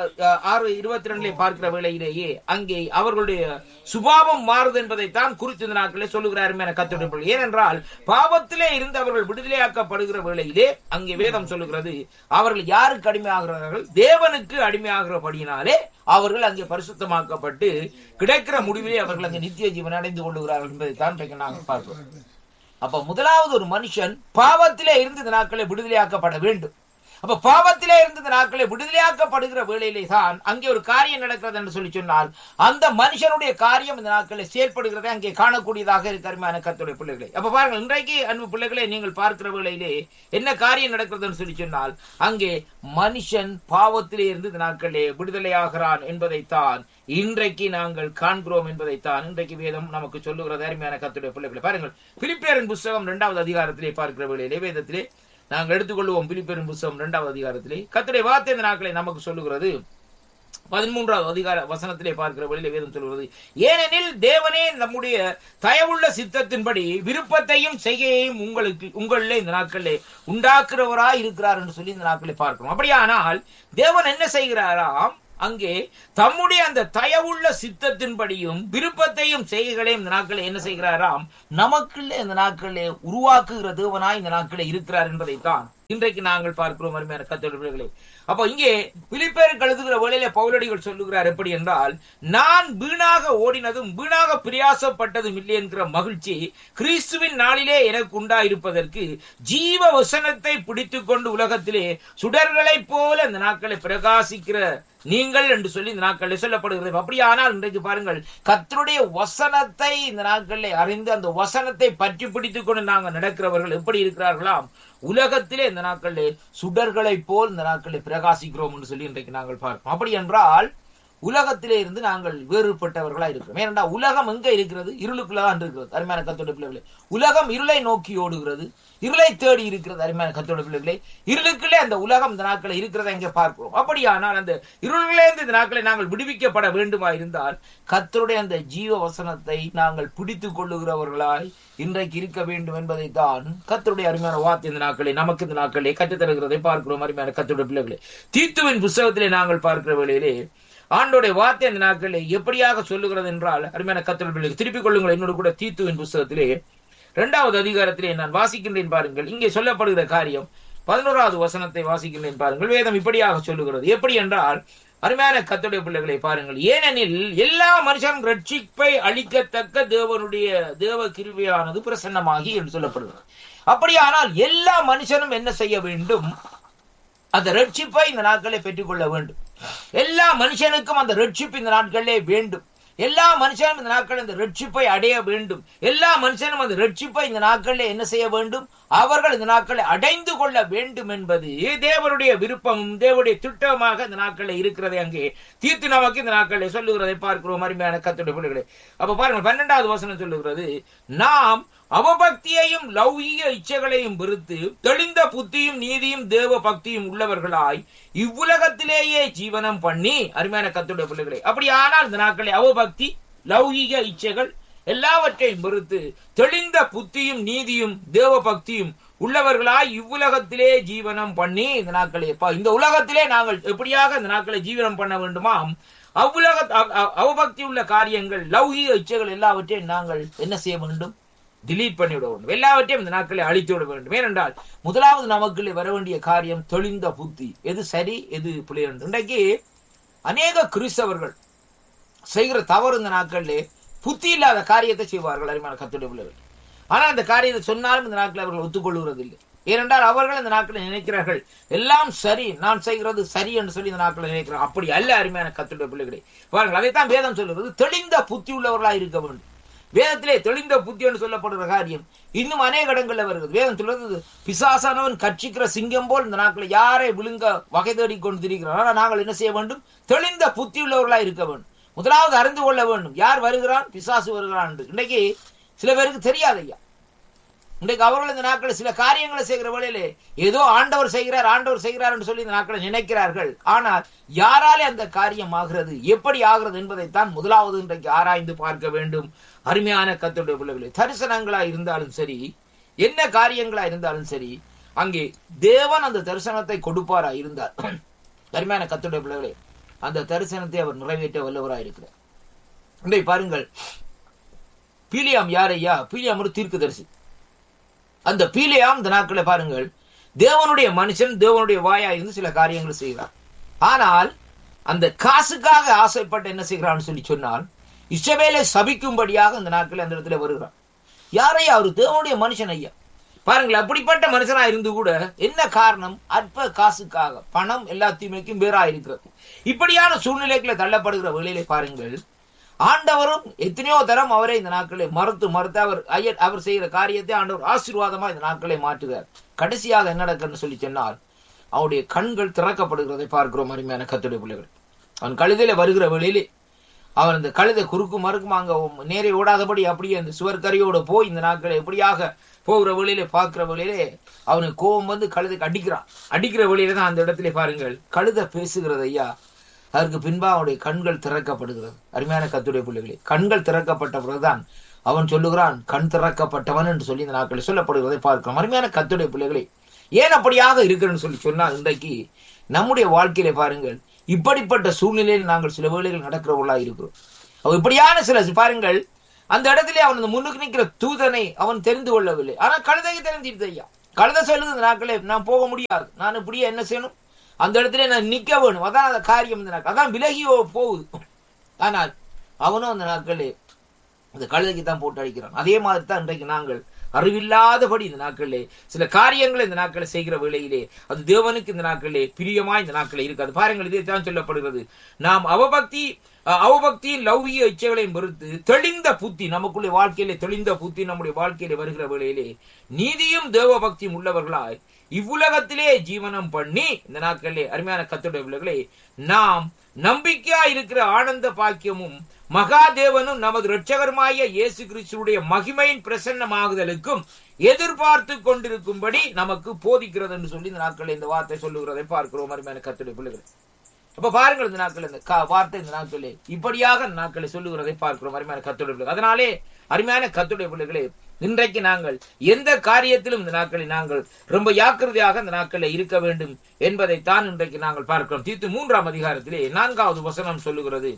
6:22 பார்க்கிற வேளையிலேயே அங்கே அவர்களுடைய சுபாவம் மாறுது என்பதைத்தான் குறித்து இந்த நாட்களை சொல்லுகிறார் என கத்துடைய. ஏனென்றால் பாவத்திலே இருந்து அவர்கள் விடுதலையாக்கப்படுகிற வேளையிலே அங்கே வேதம் சொல்லுகிறது, அவர்கள் யாருக்கு அடிமையாகிறார்கள்? தேவனுக்கு அடிமையாகிறபடியினாலே அவர்கள் அங்கே பரிசுத்தமாக்கப்பட்டு கிடைக்கிற முடிவிலே அவர்கள் அங்கே நித்திய ஜீவன் அடைந்து கொள்ளுகிறார்கள் என்பதைத்தான் நாங்கள் பார்க்கிறோம். அப்ப முதலாவது ஒரு மனுஷன் பாவத்திலே இருந்து இந்த நாட்களை விடுதலையாக்கப்பட வேண்டும். அப்ப பாவத்திலே இருந்து இந்த நாட்களை விடுதலையாக்கப்படுகிற வேளையிலே தான் அங்கே ஒரு காரியம் நடக்கிறது என்று சொல்லி சொன்னால், அந்த மனுஷனுடைய காரியம் இந்த நாட்களில் செயல்படுகிறதை அங்கே காணக்கூடியதாக இருக்கிற கர்த்தருடைய பிள்ளைகளை. அப்ப பாருங்கள், இன்றைக்கு அன்பு பிள்ளைகளை நீங்கள் பார்க்கிற வேளையிலே என்ன காரியம் நடக்கிறதுன்னு சொல்லி சொன்னால், அங்கே மனுஷன் பாவத்திலே இருந்து இந்த நாட்களே விடுதலையாகிறான் என்பதைத்தான் இன்றைக்கு நாங்கள் காண்கிறோம் என்பதைத்தான் இன்றைக்கு வேதம் நமக்கு சொல்லுகிறது அருமையான கர்த்தருடைய பிள்ளைகளை. பாருங்கள், பிலிப்பியரின் புத்தகம் 2வது அதிகாரத்திலே பார்க்கிற வேளையிலே வேதத்திலே நாங்கள் எடுத்துக்கொள்வோம். பிலிப்பியரின் புத்தகம் 2வது அதிகாரத்திலே கர்த்தருடைய வார்த்தை இந்த நாட்களை நமக்கு சொல்லுகிறது. 13வது அதிகார வசனத்திலே பார்க்கிற வழியிலே வேதம் சொல்கிறது, ஏனெனில் தேவனே நம்முடைய தயவுள்ள சித்தத்தின்படி விருப்பத்தையும் செய்கையையும் உங்களிலே இந்த நாட்களிலே உண்டாக்குறவராய் இருக்கிறார் என்று சொல்லி இந்த நாட்களை பார்க்கிறோம். அப்படியானால் தேவன் என்ன செய்கிறாராம்? அங்கே தம்முடைய அந்த தயவுள்ள சித்தத்தின்படியும் விருப்பத்தையும் செய்கைகளையும் இந்த நாட்களை என்ன செய்கிறாராம்? நமக்குள்ளே இந்த நாட்களே உருவாக்குகிற தேவனாய் இந்த நாட்களே இருக்கிறார் என்பதைத்தான் இன்றைக்கு நாங்கள் பார்க்கிறோம் அருமையான கர்த்தருடைய பிள்ளைகளே. அப்போ இங்கே பிலிப்பேருக்கு எழுதுகிற வேளையிலே பவுலடிகள் சொல்லுகிறார் எப்படி என்றால், நான் வீணாக ஓடினதும் வீணாக பிரயாசப்பட்டதும் இல்லை என்கிற மகிழ்ச்சி கிறிஸ்துவின் நாளிலே எனக்கு உண்டாயிருப்பதற்கு ஜீவ வசனத்தை பிடித்துக் கொண்டு உலகத்திலே சுடர்களைப் போல இந்த நாட்களை பிரகாசிக்கிற நீங்கள் என்று சொல்லி இந்த நாட்களில் சொல்லப்படுகிறது. அப்படியானால் இன்றைக்கு பாருங்கள், கர்த்தருடைய வசனத்தை இந்த நாட்களில் அறிந்து அந்த வசனத்தை பற்றி பிடித்துக் கொண்டு நாங்கள் நடக்கிறவர்கள் எப்படி இருக்கிறார்களாம்? உலகத்திலே இந்த நாட்களிலே சுடர்களை போல் இந்த நாட்களில் பிரகாசிக்கிறோம் என்று சொல்லி இன்றைக்கு நாங்கள் பார்க்கிறோம். அப்படி என்றால் உலகத்திலே இருந்து நாங்கள் வேறுபட்டவர்களா இருக்கிறோம். ஏனென்றால் உலகம் எங்க இருக்கிறது? இருளுக்குள்ளதான் இருக்கிறது அருமையான கர்த்தருடைய பிள்ளைகளே. உலகம் இருளை நோக்கி ஓடுகிறது, இருளை தேடி இருக்கிறது அருமையான கர்த்தருடைய பிள்ளைகளே. இருளுக்குள்ளே அந்த உலகம் இந்த நாட்களை இருக்கிறத இங்கே பார்க்கிறோம். அப்படியானால் அந்த இருளிலிருந்து இந்த நாட்களை நாங்கள் விடுவிக்கப்பட வேண்டுமா இருந்தால் கர்த்தருடைய அந்த ஜீவ வசனத்தை நாங்கள் பிடித்துக் கொள்ளுகிறவர்களாய் இன்றைக்கு இருக்க வேண்டும் என்பதைத்தான் கர்த்தருடைய அருமையான வார்த்தை இந்த நாட்களை நமக்கு இந்த நாட்களை கற்றுத்தருகிறதை பார்க்கிறோம் அருமையான கர்த்தருடைய பிள்ளைகளே. தீத்துவின் புத்தகத்திலே நாங்கள் பார்க்கிற வேளையிலே ஆண்டோடைய வார்த்தை இந்த நாட்களில் எப்படியாக சொல்லுகிறது என்றால் அருமையான கர்த்தருடைய பிள்ளைகளே, திருப்பிக் கொள்ளுங்கள் என்னோடு கூட தீத்துவின் புத்தகத்திலே 2வது அதிகாரத்திலே நான் வாசிக்கின்றேன் பாருங்கள். இங்கே சொல்லப்படுகிற காரியம் 11வது வசனத்தை வாசிக்கின்றேன் பாருங்கள். வேதம் இப்படியாக சொல்லுகிறது. எப்படி என்றால் அருமையான கர்த்தருடைய பிள்ளைகளை பாருங்கள், ஏனெனில் எல்லா மனுஷன் ரட்சிப்பை அளிக்கத்தக்க தேவனுடைய தேவ கிருபையானது பிரசன்னமாகி என்று சொல்லப்படுகிறது. அப்படியானால் எல்லா மனுஷனும் என்ன செய்ய வேண்டும்? அந்த ரட்சிப்பை இந்த நாட்களை பெற்றுக்கொள்ள வேண்டும். எல்லா மனுஷனுக்கும் அந்த ரட்சிப்பு இந்த நாட்களிலே வேண்டும். எல்லா மனுஷனும் இந்த நாட்களில் இந்த ரட்சிப்பை அடைய வேண்டும். எல்லா மனுஷனும் அந்த ரட்சிப்பை இந்த நாட்களில் என்ன செய்ய வேண்டும்? அவர்கள் இந்த நாட்களை அடைந்து கொள்ள வேண்டும் என்பது தேவனுடைய விருப்பமும் தேவனுடைய திட்டமாக இந்த நாட்களில் இருக்கிறதை அங்கே தீர்த்து நமக்கு இந்த நாட்களில் சொல்லுகிறதை பார்க்கிறோம் அருமையான கர்த்தருடைய பிள்ளைகளே. அப்ப பாருங்க 12வது வசனம் சொல்லுகிறது, நாம் அவபக்தியையும் லௌகிக இச்சைகளையும் வெறுத்து தெளிந்த புத்தியும் நீதியும் தேவ பக்தியும் உள்ளவர்களாய் இவ்வுலகத்திலேயே ஜீவனம் பண்ணி அருமையான கர்த்தருடைய பிள்ளைகளே. அப்படி ஆனால் இந்த நாட்களை அவபக்தி லௌகிக இச்சைகள் எல்லாவற்றையும் வெறுத்து தெளிந்த புத்தியும் நீதியும் தேவ பக்தியும் உள்ளவர்களாய் இவ்வுலகத்திலே ஜீவனம் பண்ணி இந்த நாட்களே இந்த உலகத்திலே நாங்கள் எப்படியாக இந்த நாட்களை ஜீவனம் பண்ண வேண்டுமாம்? அவ்வுலக அவபக்தி உள்ள காரியங்கள் லௌகிக இச்சைகள் எல்லாவற்றையும் நாங்கள் என்ன செய்ய வேண்டும்? டிலீட் பண்ணிவிட வேண்டும். எல்லாவற்றையும் இந்த நாட்களை அழித்து விட வேண்டும். ஏனென்றால் முதலாவது நமக்குள்ளே வர வேண்டிய காரியம் தெளிந்த புத்தி. எது சரி எது பிழை என்று. இன்றைக்கு அநேக கிறிஸ்தவர்கள் செய்கிற தவறு இந்த நாட்களிலே புத்தி இல்லாத காரியத்தை செய்வார்கள் அருமையான கர்த்தருடைய பிள்ளைகள். ஆனால் அந்த காரியத்தை சொன்னாலும் இந்த நாட்களில் அவர்கள் ஒத்துக்கொள்கிறது இல்லை. ஏனென்றால் அவர்கள் இந்த நாட்களில் நினைக்கிறார்கள் எல்லாம் சரி, நான் செய்கிறது சரி என்று சொல்லி இந்த நாட்களில் நினைக்கிறார்கள். அப்படி அல்ல அருமையான கர்த்தருடைய பிள்ளைகளே. பாருங்கள், அதைத்தான் வேதம் சொல்லுகிறது, தெளிந்த புத்தி உள்ளவர்களாக இருக்க வேண்டும். வேதத்திலே தெளிந்த புத்தி என்று சொல்லப்படுகிற காரியம் இன்னும் அநேக இடங்கள்ல வருகிறது. வேதம் சொல்றது, பிசாசானவன் கட்சிக்கிற சிங்கம் போல் இந்த நாட்களை யாரை விழுங்க வகை தேடி கொண்டு திரிகிறார். ஆனால் நாங்கள் என்ன செய்ய வேண்டும்? தெளிந்த புத்தி உள்ளவர்களாக இருக்க வேண்டும். முதலாவது அறிந்து கொள்ள வேண்டும், யார் வருகிறான்? பிசாசு வருகிறான் என்று. இன்றைக்கு சில பேருக்கு தெரியாது ஐயா. இன்றைக்கு அவர்கள் இந்த நாட்களில் சில காரியங்களை செய்கிற வேளையிலே ஏதோ ஆண்டவர் செய்கிறார் என்று சொல்லி இந்த நாட்களை நினைக்கிறார்கள். ஆனால் யாராலே அந்த காரியம் ஆகிறது, எப்படி ஆகிறது என்பதைத்தான் முதலாவது இன்றைக்கு ஆராய்ந்து பார்க்க வேண்டும் அருமையான கர்த்தருடைய பிள்ளைகளே. தரிசனங்களா இருந்தாலும் சரி, என்ன காரியங்களா இருந்தாலும் சரி, அங்கே தேவன் அந்த தரிசனத்தை கொடுப்பாரா இருந்தார் அருமையான கர்த்தருடைய பிள்ளைகளே, அந்த தரிசனத்தை அவர் நிறைவேற்ற வல்லவராக இருக்கிறார். இன்றைக்கு பாருங்கள், பீலியாம் யார் ஐயா? பீலியாம் ஒரு தீர்க்கதரிசி. அந்த பீலியாம் இந்த நாட்களை பாருங்கள், தேவனுடைய மனுஷன், தேவனுடைய வாயா இருந்து சில காரியங்கள் செய்கிறார். ஆனால் அந்த காசுக்காக ஆசைப்பட்டு என்ன செய்கிறான்னு சொல்லி சொன்னால் இஸ்ரவேலை சபிக்கும்படியாக இந்த நாட்களில் அந்த இடத்துல வருகிறார். யாரையா? அவர் தேவனுடைய மனுஷன் ஐயா. பாருங்கள், அப்படிப்பட்ட மனுஷனா இருந்து கூட என்ன காரணம்? அற்ப காசுக்காக பணம் எல்லா தீமைக்கும் வேறா இருக்கிறது. இப்படியான சூழ்நிலைகளை தள்ளப்படுகிற வேளையிலே பாருங்கள், ஆண்டவரும் எத்தனையோ தரம் அவரை இந்த நாட்களை மறுத்து அவர் செய்கிற காரியத்தை ஆண்டவர் ஆசீர்வாதமா இந்த நாட்களை மாற்றுகிறார். கடைசியாக என்ன நடக்குன்னு சொல்லி சொன்னால் அவருடைய கண்கள் திறக்கப்படுகிறதை பார்க்கிறோம் அருமையான கர்த்தருடைய பிள்ளைகள். அவன் கழுதையில வருகிற வேளையிலே அவன் இந்த கழுதை குறுக்கு மறுக்கும் அங்க நேரே ஓடாதபடி அப்படியே அந்த சுவர்கரையோட போய் இந்த நாட்களை எப்படியாக போகிற வழியிலே பார்க்கிற வழியிலே அவனுக்கு கோபம் வந்து கழுதைக்கு அடிக்கிற வழியில தான் அந்த இடத்துல பாருங்கள் கழுதை பேசுகிறது ஐயா. அதற்கு பின்பா அவனுடைய கண்கள் திறக்கப்படுகிறது. அருமையான கர்த்தருடைய பிள்ளைகளே, கண்கள் திறக்கப்பட்ட பிறகுதான் அவன் சொல்லுகிறான், கண் திறக்கப்பட்டவன் என்று சொல்லி இந்த நாட்களில் சொல்லப்படுகிறதை பார்க்கிறோம். அருமையான கர்த்தருடைய பிள்ளைகளே, ஏன் அப்படியாக இருக்கிறன்னு சொல்லி சொன்னால் இன்றைக்கு நம்முடைய வாழ்க்கையில பாருங்கள் இப்படிப்பட்ட சூழ்நிலையில் நாங்கள் சில வேளைகள் நடக்கிறவர்களா இருக்கிறோம். இப்படியான சில பாருங்கள், அந்த இடத்திலே அவன் முன்னுக்கு நிற்கிற தூதனை அவன் தெரிந்து கொள்ளவில்லை. ஆனா கழுதைக்கு தெரிஞ்சிருது. ஐயா, கழுதை சொல்லுது, இந்த நாட்களே நான் போக முடியாது, நான் இப்படியே என்ன செய்யணும், அந்த இடத்துல நான் நிக்க வேணும், அதான் அந்த காரியம், இந்த நாட்கள் அதான் விலகி போகுது. ஆனால் அவனும் அந்த நாட்களே அந்த கழுதைக்கு தான் போட்டு அடிக்கிறான். அதே மாதிரி தான் இன்றைக்கு நாங்கள் அறிவில்லாதபடி இந்த நாட்களிலே சில காரியங்களை இந்த நாட்களை செய்கிற வேளையிலே அது தேவனுக்கு இந்த நாட்களிலே பிரியமா இந்த நாட்களே இருக்காது. பாருங்கள், இதே தான் சொல்லப்படுகிறது. நாம் அவபக்தியின் லௌகிய இச்சைகளையும் பொறுத்து தெளிந்த புத்தி நமக்குள்ளே வாழ்க்கையிலே தெளிந்த புத்தி நம்முடைய வாழ்க்கையிலே வருகிற வேளையிலே நீதியும் தேவ பக்தியும் உள்ளவர்களாய் இவ்வுலகத்திலே ஜீவனம் பண்ணி இந்த நாட்களிலே அருமையான கர்த்தருடைய பிள்ளைகளே நாம் நம்பிக்கையா இருக்கிற ஆனந்த பாக்கியமும் மகாதேவனும் நமது இரட்சகருமாய இயேசு கிறிஸ்துவுடைய மகிமையின் பிரசன்னமாகுதலுக்கும் எதிர்பார்த்து கொண்டிருக்கும்படி நமக்கு போதிக்கிறது என்று சொல்லி இந்த நாட்களில் இந்த வார்த்தை சொல்லுகிறதை பார்க்கிறோம். அருமையான கர்த்தருடைய பிள்ளைகளே, அப்ப பாருங்கள், இந்த நாட்கள் இந்த வார்த்தை இந்த நாட்களே இப்படியாக இந்த நாட்களை சொல்லுகிறதை பார்க்கிறோம். அருமையான கர்த்தருடைய பிள்ளைகள், அதனாலே அருமையான கர்த்தருடைய பிள்ளைகளே, இன்றைக்கு நாங்கள் எந்த காரியத்திலும் இந்த நாட்களில் நாங்கள் ரொம்ப ஜாக்கிரதையாக இந்த நாட்களில் இருக்க வேண்டும் என்பதைத்தான் இன்றைக்கு நாங்கள் பார்க்கிறோம். தீத்து 3ஆம் அதிகாரத்திலே 4வது வசனம் சொல்லுகிறது,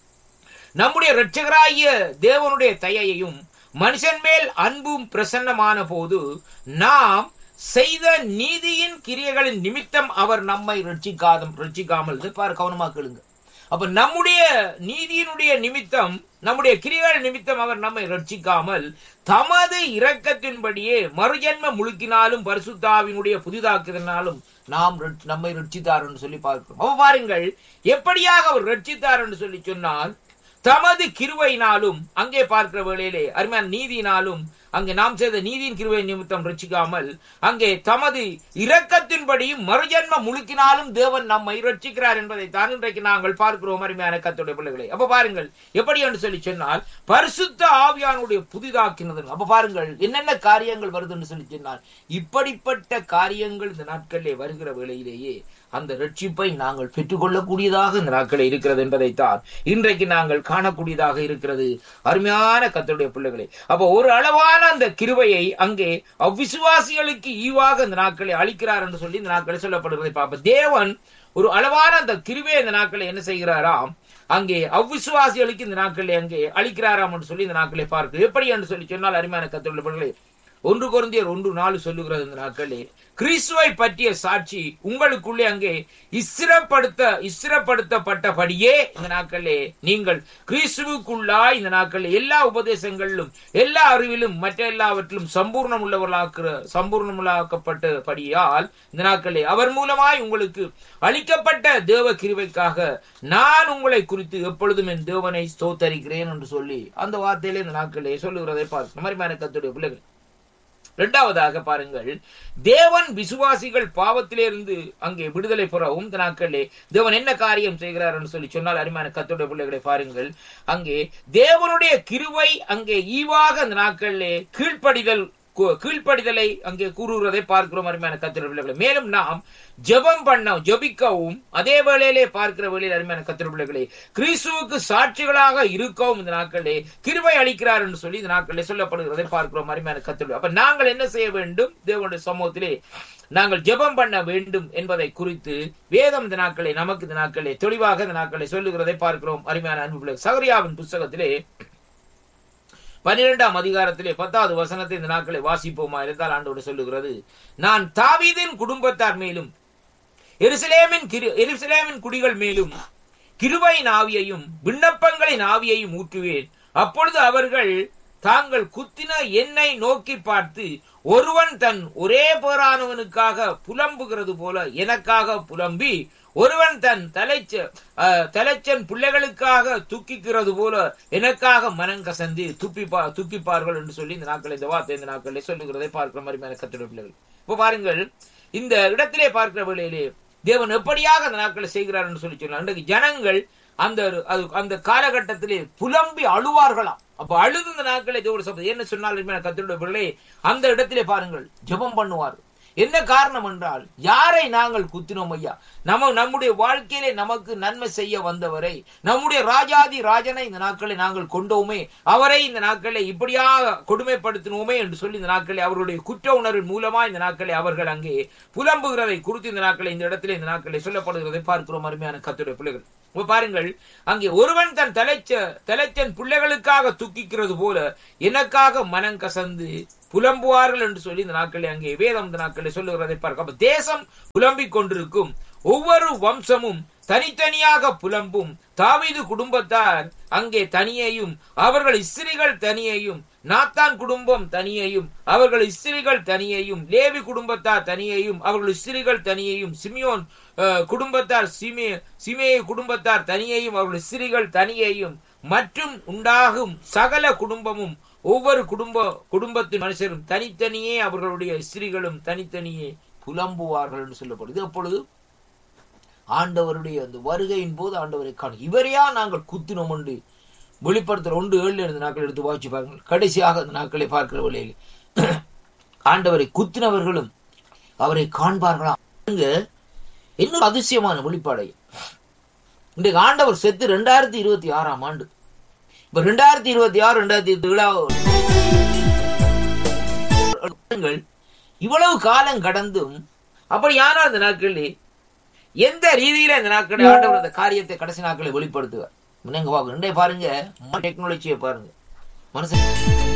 நம்முடைய இரட்சகராகிய தேவனுடைய தயையையும் மனுஷன் மேல் அன்பும் பிரசன்னமான போது நாம் செய்த நீதியின் கிரியைகளின் நிமித்தம் அவர் நம்மை ரட்சிக்காமல் கவனமா கேளுங்க. அப்ப நம்முடைய நீதியினுடைய நிமித்தம், நம்முடைய கிரியைகள் நிமித்தம் அவர் நம்மை ரட்சிக்காமல் தமது இரக்கத்தின்படியே மறுஜன்ம முழுக்கினாலும் பரிசுத்தாவினுடைய புதிதாக்குதனாலும் நம்மை ரட்சித்தார் என்று சொல்லி பார்க்கிறோம். அப்ப பாருங்கள், எப்படியாக அவர் ரட்சித்தார் என்று சொல்லி சொன்னால் தமது கிருபையினாலும், அங்கே பார்க்கிற வேளையிலே அருமையான நீதியினாலும், அங்கே நாம் செய்த நீதியின் கிருபை நிமித்தம் ரட்சிக்காமல் அங்கே தமது இரக்கத்தின்படியும் மறுஜன்ம முழுக்கினாலும் தேவன் நம்மை ரட்சிக்கிறார் என்பதை தான் இன்றைக்கு நாங்கள் பார்க்கிறோம். அருமையான கர்த்தருடைய பிள்ளைகளை, அப்ப பாருங்கள் எப்படி என்று சொல்லி சொன்னால் பரிசுத்த ஆவியானுடைய புதிதாக்கினது. அப்ப பாருங்கள் என்னென்ன காரியங்கள் வருது என்று சொல்லி சொன்னால் இப்படிப்பட்ட காரியங்கள் இந்த நாட்களிலே வருகிற வேளையிலேயே அந்த ரட்சிப்பை நாங்கள் பெற்றுக்கொள்ளக்கூடியதாக இந்த நாட்களில் இருக்கிறது என்பதைத்தான் இன்றைக்கு நாங்கள் காணக்கூடியதாக இருக்கிறது. அருமையான கர்த்தருடைய பிள்ளைகளை, அப்ப ஒரு அளவான அந்த கிருபையை அங்கே அவ்விசுவாசிகளுக்கு ஈவாக இந்த நாட்களை அளிக்கிறார் என்று சொல்லி இந்த நாட்களை சொல்லப்படுவதை பார்ப்போம். தேவன் ஒரு அளவான அந்த கிருபையை இந்த நாட்களை என்ன செய்கிறாராம், அங்கே அவ்விசுவாசிகளுக்கு இந்த நாட்களை அங்கே அளிக்கிறாராம் என்று சொல்லி இந்த நாட்களை பார்க்கிறோம். எப்படி என்று சொல்லி சொன்னால் அருமையான கர்த்தருடைய பிள்ளைகளே, 1 கொரிந்தியர் 1:4 சொல்லுகிறது, இந்த நாட்களே கிறிஸ்துவை பற்றிய சாட்சி உங்களுக்குள்ளே அங்கே இஸ்திரப்படுத்தப்பட்டபடியே இந்த நாட்களே நீங்கள் கிறிஸ்துவுக்குள்ளாய் இந்த நாட்களில் எல்லா உபதேசங்களிலும் எல்லா அறிவிலும் மற்ற எல்லாவற்றிலும் சம்பூர்ணமுள்ளாக்கப்பட்டபடியால் இந்த நாட்களே அவர் மூலமாய் உங்களுக்கு அளிக்கப்பட்ட தேவ கிருபைக்காக நான் உங்களை குறித்து எப்பொழுதும் என் தேவனை ஸ்தோத்தரிக்கிறேன் என்று சொல்லி அந்த வார்த்தையிலே இந்த நாட்களே சொல்லுகிறதை பார்க்க மாதிரி கர்த்தருடைய பிள்ளைகள். 2வதாக பாருங்கள், தேவன் விசுவாசிகள் பாவத்திலிருந்து அங்கே விடுதலை பெறவும் இந்த நாட்களிலே தேவன் என்ன காரியம் செய்கிறார் என்று சொல்லி சொன்னால் அருமையான கர்த்தருடைய பிள்ளைகளை பாருங்கள், அங்கே தேவனுடைய கிருபை அங்கே ஈவாக அந்த நாட்களிலே கீழ்ப்படிதலை அங்கே கூறுகிறதை பார்க்கிறோம். அருமையான கர்த்தருடைய பிள்ளைகளை, மேலும் நாம் ஜெபிக்கவும் அதே வேளையிலே பார்க்கிற வேளையில் அருமையான கர்த்தருடைய பிள்ளைகளே கிறிஸ்துவுக்கு சாட்சிகளாக இருக்கவும் இந்த நாட்களிலே கிருபை அளிக்கிறார் என்று சொல்லி இந்த நாட்களிலே சொல்லப்படுகிறதை பார்க்கிறோம். அருமையான கர்த்தருடைய, அப்ப நாங்கள் என்ன செய்ய வேண்டும், தேவனுடைய சமூகத்திலே நாங்கள் ஜெபம் பண்ண வேண்டும் என்பதை குறித்து வேதம் இந்த நாட்களை நமக்கு இந்த நாட்களை தெளிவாக இந்த நாட்களை சொல்லுகிறதை பார்க்கிறோம். அருமையான அன்பு பிள்ளை, சகரியாவின் புஸ்தகத்திலே 12ஆம் அதிகாரத்திலே 10வது வசனத்தை இந்த நாட்களை வாசிப்போமா இருந்தால் ஆண்டோடு சொல்லுகிறது, நான் தாவீதின் குடும்பத்தார் மேலும் எருசலேமின் குடிகள் மேலும் கிருபையின் ஆவியையும் விண்ணப்பங்களின் ஆவியையும் ஊற்றுவேன். அப்பொழுது அவர்கள் தாங்கள் குத்தின என்னை நோக்கி பார்த்து ஒருவன் தன் ஒரே பேரானவனுக்காக புலம்புகிறது போல எனக்காக புலம்பி ஒருவன் தன் தலைச்சன் பிள்ளைகளுக்காக துக்கிக்கிறது போல எனக்காக மனங்கசந்து துக்கிப்பார்கள் என்று சொல்லி இந்த நாட்களை இந்த வார்த்தை இந்த நாட்களை சொல்லுகிறதை பார்க்கிற மாதிரி கர்த்தருடைய பிள்ளைகள். இப்ப பாருங்கள், இந்த இடத்திலே பார்க்கிற வேளையிலே தேவன் எப்படியாக அந்த நாட்களை செய்கிறார் என்று சொல்லி சொன்னார். இன்றைக்கு ஜனங்கள் அந்த காலகட்டத்திலே புலம்பி அழுவார்களாம். அப்ப அழுது இந்த நாட்களை தேவனுடைய சபை என்ன சொன்னால் கர்த்தருடைய பிள்ளைகளே அந்த இடத்திலே பாருங்கள் ஜெபம் பண்ணுவார். என்ன காரணம் என்றால், யாரை நாங்கள் குத்தினோம் ஐயா? நம்முடைய வாழ்க்கையிலே நமக்கு நன்மை செய்ய வந்தவரை, நம்முடைய ராஜாதி ராஜனை இந்த நாட்களை நாங்கள் கொண்டோமே, அவரை இந்த நாட்களை இப்படியாக கொடுமைப்படுத்தினோமே என்று சொல்லி இந்த நாட்களை அவர்களுடைய குற்ற உணர்வின் மூலமா இந்த நாட்களை அவர்கள் அங்கே புலம்புகிறதை குறித்து இந்த நாட்களை இந்த இடத்துல இந்த நாட்களை சொல்லப்படுகிறதை பார்க்கிறோம். அருமையான கர்த்தருடைய பிள்ளைகள், பாருங்கள், அங்கே ஒருவன் தன் தலைச்சன் பிள்ளைகளுக்காக துக்கிக்கிறது போல எனக்காக மனம் கசந்து புலம்புவார்கள் என்று சொல்லி இந்த நாட்களை அங்கே வேதம் இந்த நாட்களை சொல்லுகிறதை பார்க்க. அப்ப தேசம் புலம்பிக் கொண்டிருக்கும், ஒவ்வொரு வம்சமும் தனித்தனியாக புலம்பும். தாவீது குடும்பத்தார் அங்கே தனியையும், அவர்கள் இஸ்ரீகள் தனியையும், நாத்தான் குடும்பம் தனியையும், அவர்கள் இஸ்ரீகள் தனியையும், லேவி குடும்பத்தார் தனியையும், அவர்கள் இஸ்ரீகள் தனியையும், சிமியோன் குடும்பத்தார் சிமேயி குடும்பத்தார் தனியையும், அவர்கள் இஸ்ரீகள் தனியையும், மற்றும் உண்டாகும் சகல குடும்பமும், ஒவ்வொரு குடும்பத்தின் மனுஷரும் தனித்தனியே, அவர்களுடைய ஸ்திரீகளும் தனித்தனியே புலம்புவார்கள் என்று சொல்லப்படுது. அப்பொழுது ஆண்டவருடைய அந்த வருகையின் போது ஆண்டவரை காணும், இவரையா நாங்கள் குத்தினோம் என்று வெளிப்படுத்துற 1:7 இருந்த நாட்கள் எடுத்து வாய்ச்சி பாருங்கள். கடைசியாக அந்த நாட்களை பார்க்கிற வழியில் ஆண்டவரை குத்தினவர்களும் அவரை காண்பார்களா? இன்னொரு அதிசயமான வெளிப்பாடை, இன்றைக்கு ஆண்டவர் செத்து 2026 ஆண்டு, இப்ப 2026 2027 இவ்வளவு காலம் கடந்தும் அப்படியான அந்த நாட்களில் எந்த ரீதியில இந்த நாட்களில் ஆண்டவர் அந்த காரியத்தை கடைசி நாட்களை வெளிப்படுத்துவார்? பாருங்க, டெக்னாலஜியை பாருங்க, மனுஷன்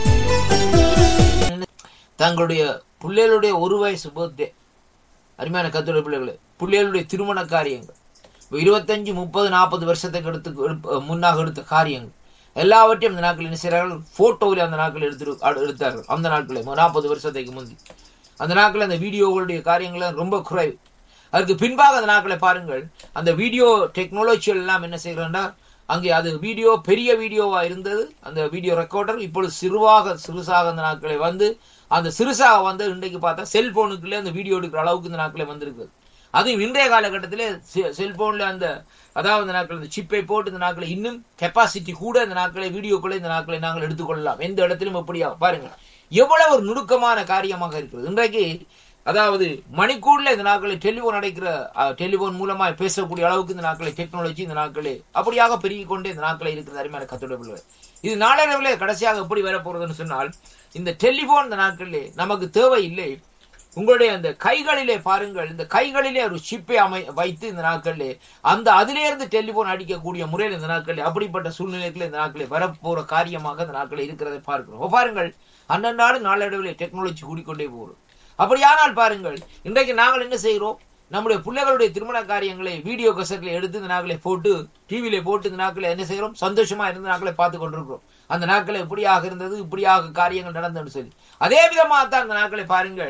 தங்களுடைய பிள்ளைகளுடைய 1 வயசு பர்த்டே, அருமையான கர்த்தருடைய பிள்ளைகளே, பிள்ளைகளுடைய திருமண காரியங்கள், 25, 30, 40 வருஷத்துக்கு முன்னாக எடுத்த காரியங்கள் எல்லாவற்றையும் அந்த நாட்கள் என்ன செய்கிறார்கள்? போட்டோவில் அந்த நாட்கள் எடுத்தார்கள். அந்த நாட்களே 40 வருஷத்துக்கு முந்தி அந்த நாட்கள் அந்த வீடியோகளுடைய காரியங்கள் ரொம்ப குறைவு. அதுக்கு பின்பாக அந்த நாட்களை பாருங்கள், அந்த வீடியோ டெக்னாலஜிகள் எல்லாம் என்ன செய்கிறோம்னா, அங்கே அது வீடியோ பெரிய வீடியோவா இருந்தது, அந்த வீடியோ ரெக்கார்டர் இப்பொழுது சிறுசாக அந்த நாட்களை வந்து, அந்த சிறுசாக வந்து இன்றைக்கு பார்த்தா செல்போனுக்குள்ளே அந்த வீடியோ எடுக்கிற அளவுக்கு இந்த நாட்களை வந்திருக்கு. அதுவும் இன்றைய காலகட்டத்திலே செல்போன்ல அந்த அதாவது நாட்கள் இந்த சிப்பை போட்டு இந்த நாட்களை இன்னும் கெப்பாசிட்டி கூட இந்த நாட்களை வீடியோக்குள்ள இந்த நாட்களை நாங்கள் எடுத்துக்கொள்ளலாம், எந்த இடத்திலும் எப்படியா பாருங்க, எவ்வளவு ஒரு நுணுக்கமான காரியமாக இருக்கிறது. இன்றைக்கு அதாவது மணிக்கூர்ல இந்த நாட்களை டெலிபோன் அடைக்கிற டெலிபோன் மூலமா பேசக்கூடிய அளவுக்கு இந்த நாட்களை டெக்னாலஜி இந்த நாட்களே அப்படியாக பெருகி கொண்டே இந்த நாட்களை இருக்கிறது. அருமையான கர்த்தருடைய பிள்ளைகளே, இது நாளடைவிலே கடைசியாக எப்படி வரப்போறதுன்னு சொன்னால், இந்த டெலிபோன் இந்த நாட்களிலே நமக்கு தேவை இல்லை. உங்களுடைய அந்த கைகளிலே பாருங்கள், இந்த கைகளிலே ஒரு சிப்பை வைத்து இந்த நாட்களிலே அந்த அதிலிருந்து டெலிபோன் அடிக்கக்கூடிய முறையில் இந்த நாட்களில் அப்படிப்பட்ட சூழ்நிலைகளில் இந்த நாட்களில் வரப்போற காரியமாக இந்த நாட்களில் இருக்கிறதை பார்க்கிறோம். பாருங்கள், அன்றாடு நாளடைவிலே டெக்னாலஜி கூடிக்கொண்டே போகிறோம். அப்படியானால் பாருங்கள், இன்றைக்கு நாங்கள் என்ன செய்கிறோம்? நம்முடைய பிள்ளைகளுடைய திருமண காரியங்களை வீடியோ கசட்டில் எடுத்து இந்த நாட்களை போட்டு டிவியில போட்டு இந்த நாட்களை என்ன செய்கிறோம்? சந்தோஷமா இருந்த நாட்களை பார்த்து கொண்டிருக்கிறோம். அந்த நாட்களை இப்படியாக இருந்தது, இப்படியாக காரியங்கள் நடந்ததுன்னு சொல்லி. அதே விதமாகத்தான் அந்த நாட்களை பாருங்கள்,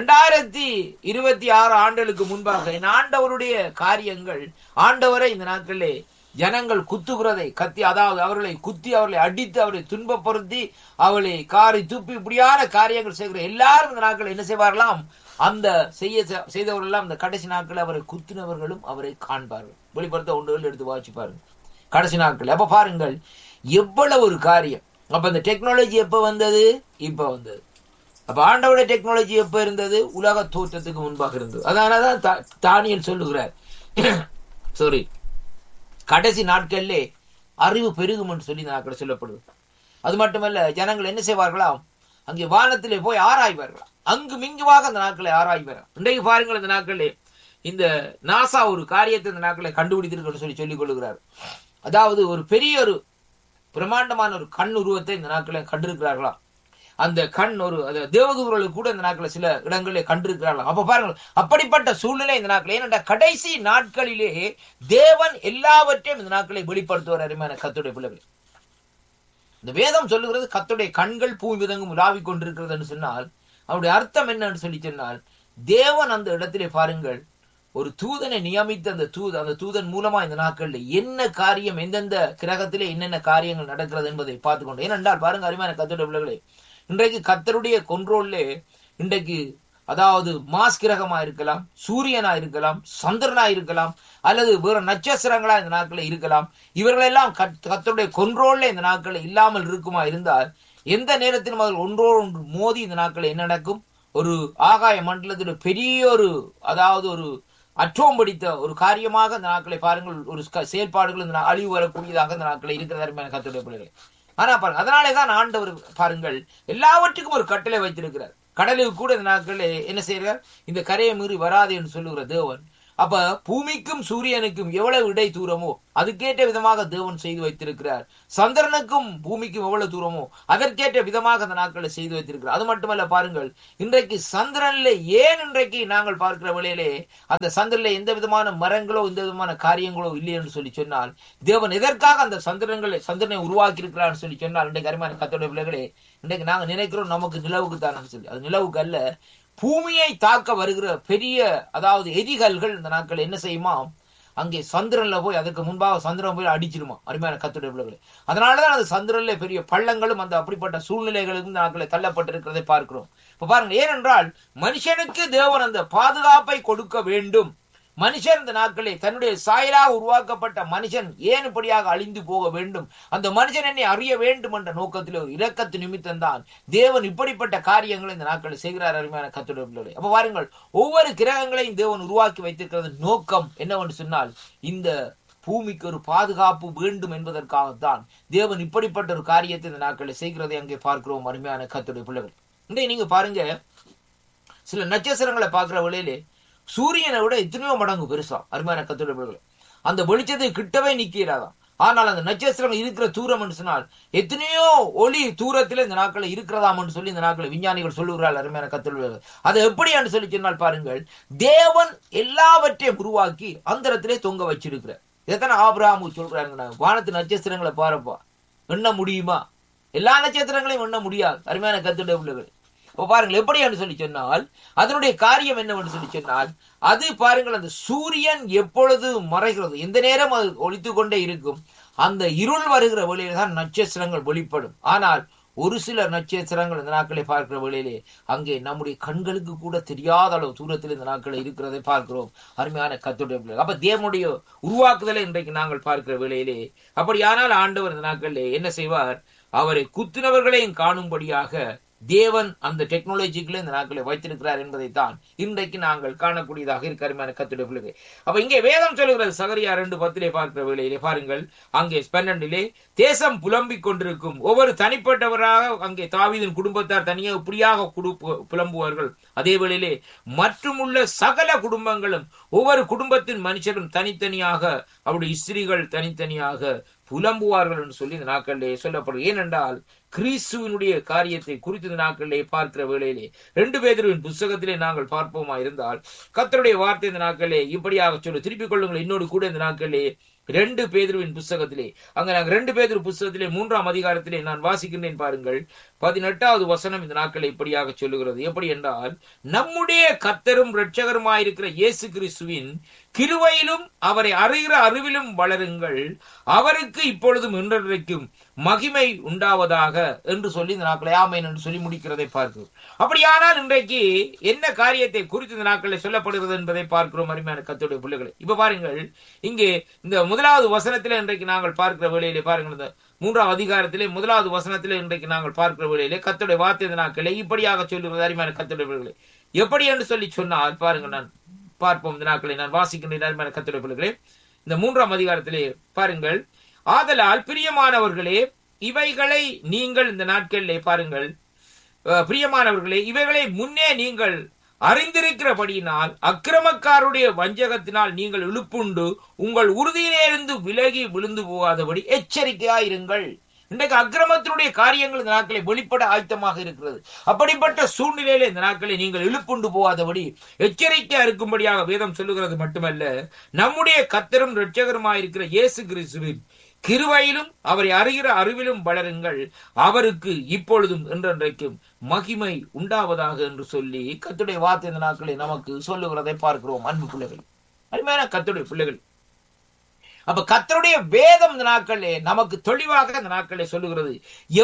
2026 ஆண்டுகளுக்கு முன்பாக இந்த ஆண்டவருடைய காரியங்கள், ஆண்டவரை இந்த நாட்களிலே ஜனங்கள் குத்துகிறதை கத்தி, அதாவது அவர்களை குத்தி, அவர்களை அடித்து, அவர்களை துன்பப்படுத்தி, அவர்களை காரி துப்பி இப்படியான காரியங்கள் செய்கிற எல்லாரும் இந்த நாட்கள் என்ன செய்வார்களாம்? அந்த செய்தவர்கள் எல்லாம் இந்த கடைசி நாட்கள் அவரை குத்தினவர்களும் அவரை காண்பார்கள். வெளிப்படுத்த 1 எடுத்து வாசி பாருங்க, கடைசி நாட்கள். அப்ப பாருங்கள் எவ்வளவு ஒரு காரியம். அப்ப இந்த டெக்னாலஜி எப்ப வந்தது? இப்ப வந்தது. அப்ப ஆண்டவருடைய டெக்னாலஜி எப்ப இருந்தது? உலக தோற்றத்துக்கு முன்பாக இருந்தது. அதனாலதான் தானியேல் சொல்லுகிறார், சாரி, கடைசி நாட்களிலே அறிவு பெருகும் என்று சொல்லி நாட்கள் சொல்லப்படுது. அது மட்டுமல்ல, ஜனங்கள் என்ன செய்வார்களாம்? அங்கே வானத்திலே போய் ஆராய்வார்களாம், அங்கு மிங்குவாக அந்த நாட்களை ஆராய்வார். இன்றைக்கு பாருங்கள், இந்த நாட்களே இந்த நாசா ஒரு காரியத்தை இந்த நாட்களை கண்டுபிடித்திருக்கு சொல்லி சொல்லிக் கொள்ளுகிறார். அதாவது ஒரு பெரிய ஒரு பிரம்மாண்டமான ஒரு கண் உருவத்தை இந்த நாட்களை கண்டிருக்கிறார்களாம். அந்த கண் ஒரு தேவதூதர்களுக்கு கூட இந்த நாட்களை சில இடங்களிலே கண்டிருக்கிறார்களாம். அப்ப பாருங்கள், அப்படிப்பட்ட சூழ்நிலை இந்த நாட்கள். ஏனென்ற கடைசி நாட்களிலே தேவன் எல்லாவற்றையும் இந்த நாட்களை வெளிப்படுத்துவார். அருமையான கர்த்தருடைய பிள்ளைகள், இந்த வேதம் சொல்லுகிறது கர்த்தருடைய கண்கள் பூமி விதங்கும் உலாவிக் கொண்டிருக்கிறது என்று சொன்னால், அவருடைய அர்த்தம் என்னன்னு சொல்லி சொன்னால், தேவன் அந்த இடத்திலே பாருங்கள் ஒரு தூதனை நியமித்து அந்த தூதன் மூலமா இந்த நாட்களில் என்ன காரியம், எந்தெந்த கிரகத்திலே என்னென்ன காரியங்கள் நடக்கிறது என்பதை பார்த்துக்கொண்டு. ஏனென்றால் பாருங்க அருமையான கர்த்தருடைய பிள்ளைகளே, இன்றைக்கு கர்த்தருடைய கொண்ட்ரோல்லே இன்றைக்கு அதாவது மாஸ் கிரகமா இருக்கலாம், சூரியனா இருக்கலாம், சந்திரனா இருக்கலாம், அல்லது வேற நட்சத்திரங்களா இந்த நாட்களில் இருக்கலாம். இவர்களெல்லாம் கர்த்தருடைய கொண்ட்ரோல்ல இந்த நாட்களில் இல்லாமல் இருக்குமா இருந்தால், எந்த நேரத்திலும் அவர்கள் ஒன்றோடு ஒன்று மோதி இந்த நாட்களில் என்ன நடக்கும்? ஒரு ஆகாய மண்டலத்தில் பெரிய ஒரு அதாவது ஒரு அற்றோம் படித்த ஒரு காரியமாக இந்த நாட்களை பாருங்கள், ஒரு செயல்பாடுகள் இந்த அழிவு வரக்கூடியதாக இந்த நாட்களை இருக்கிற அருமையான கர்த்தருடைய பிள்ளைகளை. ஆனா பாருங்க, அதனாலேதான் ஆண்டவர் பாருங்கள் எல்லாவற்றுக்கும் ஒரு கட்டளை வைத்திருக்கிறார். கடலுக்கு கூட இந்த நாட்கள் என்ன செய்யறார், இந்த கரையை மீறி வராது என்று சொல்லுகிற தேவன். அப்ப பூமிக்கும் சூரியனுக்கும் எவ்வளவு இடை தூரமோ அதுக்கேற்ற விதமாக தேவன் செய்து வைத்திருக்கிறார். சந்திரனுக்கும் பூமிக்கும் எவ்வளவு தூரமோ அதற்கேற்ற விதமாக அந்த நாட்களை செய்து வைத்திருக்கிறார். அது மட்டுமல்ல பாருங்கள், இன்றைக்கு சந்திரன்ல ஏன் இன்றைக்கு நாங்கள் பார்க்கிற வேளையிலே அந்த சந்திரன்ல எந்த விதமான மரங்களோ எந்த விதமான காரியங்களோ இல்லை என்று சொல்லி சொன்னால், தேவன் எதற்காக அந்த சந்திரனை உருவாக்கி இருக்கிறார் சொல்லி சொன்னால், இன்றைக்கு அருமையான கர்த்தருடைய பிள்ளைகளே, இன்றைக்கு நாங்க நினைக்கிறோம் நமக்கு நிலவுக்கு தான் சொல்லி, அது நிலவுக்கு அல்ல. பூமியை தாக்க வருகிற பெரிய அதாவது எரிகல்கள் இந்த நாட்கள் என்ன செய்யுமா, அங்கே சந்திரன்ல போய் அதற்கு முன்பாக சந்திரன் போய் அடிச்சிருமா அருமையான கர்த்தருடைய பிள்ளைகளே. அதனாலதான் அந்த சந்திரன்ல பெரிய பள்ளங்களும் அந்த அப்படிப்பட்ட சூழ்நிலைகளுக்கும் இந்த நாட்களை தள்ளப்பட்டிருக்கிறதை பார்க்கிறோம். இப்ப பாருங்க, ஏனென்றால் மனுஷனுக்கு தேவன் அந்த பாதுகாப்பை கொடுக்க வேண்டும். மனுஷன் இந்த நாட்களே தன்னுடைய சாயலாக உருவாக்கப்பட்ட மனுஷன் ஏன் இப்படியாக அழிந்து போக வேண்டும், அந்த மனுஷன் என்னை அறிய வேண்டும் என்ற நோக்கத்தில் ஒரு இரக்கத்து நிமித்தம் தான் தேவன் இப்படிப்பட்ட காரியங்களை இந்த நாட்களை செய்கிறார் அருமையான கர்த்தருடைய பிள்ளைகளே. அப்ப பாருங்கள், ஒவ்வொரு கிரகங்களையும் தேவன் உருவாக்கி வைத்திருக்கிறது நோக்கம் என்னவென்று சொன்னால், இந்த பூமிக்கு ஒரு பாதுகாப்பு வேண்டும் என்பதற்காகத்தான் தேவன் இப்படிப்பட்ட ஒரு காரியத்தை இந்த நாட்களை செய்கிறதை அங்கே பார்க்கிறோம் அருமையான கர்த்தருடைய பிள்ளைகள். இன்றைக்கு நீங்க பாருங்க, சில நட்சத்திரங்களை பார்க்கிற வேளையிலே சூரியனை விட எத்தனையோ மடங்கு பெருசா அருமையான கர்த்தருடைய பிள்ளைகளே. அந்த வெளிச்சத்தை கிட்டவே நிக்கிறாதான். ஆனால் அந்த நட்சத்திரங்கள் இருக்கிற தூரம் என்று சொன்னால் எத்தனையோ ஒளி தூரத்தில் இந்த நாட்களை இருக்கிறதாம் என்று சொல்லி இந்த நாட்களை விஞ்ஞானிகள் சொல்லுகிறார்கள் அருமையான கர்த்தருடைய பிள்ளைகளே. அது எப்படி என்று சொல்லி சொன்னால் பாருங்கள், தேவன் எல்லாவற்றையும் உருவாக்கி அந்தரத்திலே தொங்க வச்சிருக்கிறார். இதைத்தானே ஆபிரகாம் சொல்றாங்க, வானத்து நட்சத்திரங்களை பாருப்பா, எண்ண முடியுமா? எல்லா நட்சத்திரங்களையும் எண்ண முடியாது அருமையான கர்த்தருடைய பிள்ளைகளே. பாருங்கள் எப்படி என்று சொல்லி சொன்னால், அதனுடைய காரியம் என்னவென்று சொல்லி சொன்னால், அது பாருங்கள், அந்த சூரியன் எப்பொழுது மறைகிறது, எந்த நேரம் அது ஒளித்து கொண்டே இருக்கும், அந்த இருள் வருகிற வழியில தான் நட்சத்திரங்கள் வெளிப்படும். ஆனால் ஒரு சில நட்சத்திரங்கள் இந்த நாட்களை பார்க்கிற வேளையிலே அங்கே நம்முடைய கண்களுக்கு கூட தெரியாத அளவு தூரத்தில் இந்த நாட்களை இருக்கிறதை பார்க்கிறோம் அருமையான கர்த்தருடைய பிள்ளைகள். அப்ப தேவனுடைய உருவாக்குதலை இன்றைக்கு நாங்கள் பார்க்கிற வேளையிலே, அப்படியானால் ஆண்டவர் இந்த நாட்களிலே என்ன செய்வார், அவரை குத்தினவர்களையும் காணும்படியாக தேவன் அந்த டெக்னாலஜிக்குள்ள இந்த நாட்களை வைத்திருக்கிறார் என்பதைத்தான் இன்றைக்கு நாங்கள் காணக்கூடியதாக இருக்க அருமையான கர்த்தருடைய பிள்ளைகளே. அப்ப இங்கே வேதம் சொல்லுகிறது, சகரியா 2:10 பார்க்கிற வேளையிலே பாருங்கள், அங்கே 12 தேசம் புலம்பிக் கொண்டிருக்கும், ஒவ்வொரு தனிப்பட்டவராக அங்கே தாவீதின் குடும்பத்தார் தனியாக இப்படியாக புலம்புவார்கள். அதே வேளையிலே மற்றுமுள்ள சகல குடும்பங்களும் ஒவ்வொரு குடும்பத்தின் மனுஷரும் தனித்தனியாக அவருடைய ஸ்திரீகள் தனித்தனியாக புலம்புவார்கள் என்று சொல்லி இந்த நாட்களிலே சொல்லப்படும். ஏனென்றால் கிறிஸ்துவினுடைய காரியத்தை குறித்து இந்த நாட்களிலே பார்க்கிற வேளையிலே 2 பேதுருவின் புஸ்தகத்திலே நாங்கள் பார்ப்போமா இருந்தால், கர்த்தருடைய வார்த்தை இந்த நாட்களிலே இப்படியாக சொல்லு, திருப்பிக் கொள்ளுங்கள் என்னோடு கூட இந்த நாட்களிலே 2 பேதுருவின் புஸ்தகத்திலே, அங்க நாங்கள் 2 பேதுரு புஸ்தகத்திலே 3ஆம் அதிகாரத்திலே நான் வாசிக்கின்றேன் பாருங்கள். 18வது வசனம் இந்த நாட்களை இப்படியாக சொல்லுகிறது. எப்படி என்றால், நம்முடைய கர்த்தரும் இரட்சகருமாயிருக்கிற இயேசு கிறிஸ்துவின் கிருபையிலும் அவரை அறிகிற அறிவிலும் வளருங்கள், அவருக்கு இப்பொழுதும் என்றைக்கும் மகிமை உண்டாவதாக என்று சொல்லி இந்த நாட்களை ஆமென் என்று சொல்லி முடிக்கிறதை பார்க்கிறோம். அப்படியானால் இன்றைக்கு என்ன காரியத்தை குறித்து இந்த நாட்களில் சொல்லப்படுகிறது என்பதை பார்க்கிறோம் அருமையான கர்த்தருடைய பிள்ளைகளை. இப்ப பாருங்கள், இங்கே இந்த 1வது வசனத்திலே இன்றைக்கு நாங்கள் பார்க்கிற வேளையிலே பாருங்கள், இந்த 3ஆம் அதிகாரத்திலே 1வது வசனத்திலே இன்றைக்கு நாங்கள் பார்க்கிற வேளையிலே கர்த்தருடைய வார்த்தை இந்த நாட்களை இப்படியாக சொல்லுகிறது அருமையான கர்த்தருடைய பிள்ளைகளை. எப்படி என்று சொல்லி சொன்னால் பாருங்கள், நான் பார்ப்போம் இந்த நாட்களை நான் வாசிக்கின்ற அருமையான கர்த்தருடைய பிள்ளைகளே. இந்த 3ஆம் அதிகாரத்திலே பாருங்கள், ஆதலால் பிரியமானவர்களே இவைகளை நீங்கள் இந்த நாட்களிலே பாருங்கள், பிரியமானவர்களே இவைகளை முன்னே நீங்கள் அறிந்திருக்கிறபடியினால் அக்கிரமக்காருடைய வஞ்சகத்தினால் நீங்கள் இழுப்புண்டு உங்கள் உறுதியிலிருந்து விலகி விழுந்து போகாதபடி எச்சரிக்கையாயிருங்கள். இன்றைக்கு அக்கிரமத்தினுடைய காரியங்கள் இந்த நாட்களை வெளிப்பட ஆயத்தமாக இருக்கிறது. அப்படிப்பட்ட சூழ்நிலையில இந்த நாட்களை நீங்கள் இழுப்புண்டு போகாதபடி எச்சரிக்கையா இருக்கும்படியாக வேதம் சொல்லுகிறது மட்டுமல்ல, நம்முடைய கர்த்தரும் இரட்சகருமாயிருக்கிற இயேசு கிறிஸ்துவின் கிருபையிலும் அவரை அறிகிற அறிவிலும் வளருங்கள், அவருக்கு இப்பொழுதும் என்றென்றைக்கும் மகிமை உண்டாவதாக என்று சொல்லி கர்த்தருடைய வார்த்தை இந்த நாட்களை நமக்கு சொல்லுகிறதை பார்க்கிறோம். அன்பு பிள்ளைகள், அருமையான கர்த்தருடைய பிள்ளைகள், அப்ப கர்த்தருடைய வேதம் இந்த நாட்களிலே நமக்கு தெளிவாக இந்த நாட்களிலே சொல்லுகிறது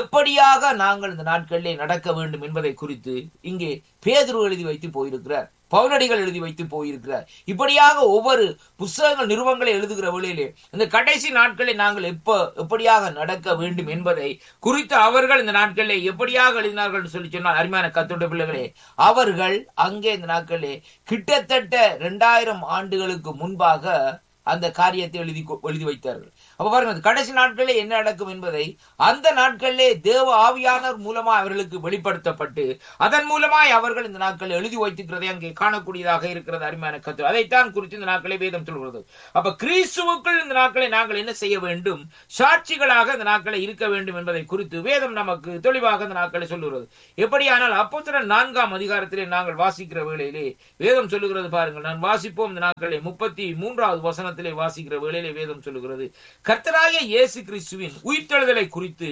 எப்படியாக நாங்கள் இந்த நாட்களிலே நடக்க வேண்டும் என்பதை குறித்து இங்கே பேதுரு எழுதி வைத்து போயிருக்கிறார். பவுலடிகள் எழுதி வைத்து போயிருக்கிறார். இப்படியாக ஒவ்வொரு புத்தகங்கள் நிறுவனங்களை எழுதுகிற வேளையிலே இந்த கடைசி நாட்களில் நாங்கள் எப்படியாக நடக்க வேண்டும் என்பதை குறித்து அவர்கள் இந்த நாட்களிலே எப்படியாக எழுதினார்கள் சொல்லி சொன்னால், அருமையான கர்த்தருடைய பிள்ளைகளே, அவர்கள் அங்கே இந்த நாட்களிலே கிட்டத்தட்ட 2000 ஆண்டுகளுக்கு முன்பாக அந்த காரியத்தை எழுதி வைத்தார்கள். அப்ப பாருங்க, கடைசி நாட்களிலே என்ன நடக்கும் என்பதை அந்த நாட்களிலே தேவ ஆவியானவர் மூலமா அவர்களுக்கு வெளிப்படுத்தப்பட்டு அதன் மூலமாய் அவர்கள் இந்த நாட்களில் எழுதி வைத்திருக்கிறதை அங்கே காணக்கூடியதாக இருக்கிறது. அருமையான கர்த்தர் அதைத்தான் குறித்து இந்த நாட்களை வேதம் சொல்கிறது. அப்ப கிறிஸ்துவுக்குள் இந்த நாட்களை நாங்கள் என்ன செய்ய வேண்டும்? சாட்சிகளாக இந்த நாட்களை இருக்க வேண்டும் என்பதை குறித்து வேதம் நமக்கு தெளிவாக இந்த நாட்களை சொல்லுகிறது. எப்படியானால் அப்போஸ்தலர் 4ஆம் அதிகாரத்திலே நாங்கள் வாசிக்கிற வேளையிலே வேதம் சொல்லுகிறது பாருங்கள். நான் வாசிப்போம் இந்த நாட்களை 33வது வசனத்திலே வாசிக்கிற வேளையிலே வேதம் சொல்லுகிறது, கர்த்தராகிய இயேசு கிறிஸ்துவின் உயிர்த்தெழுதலை குறித்து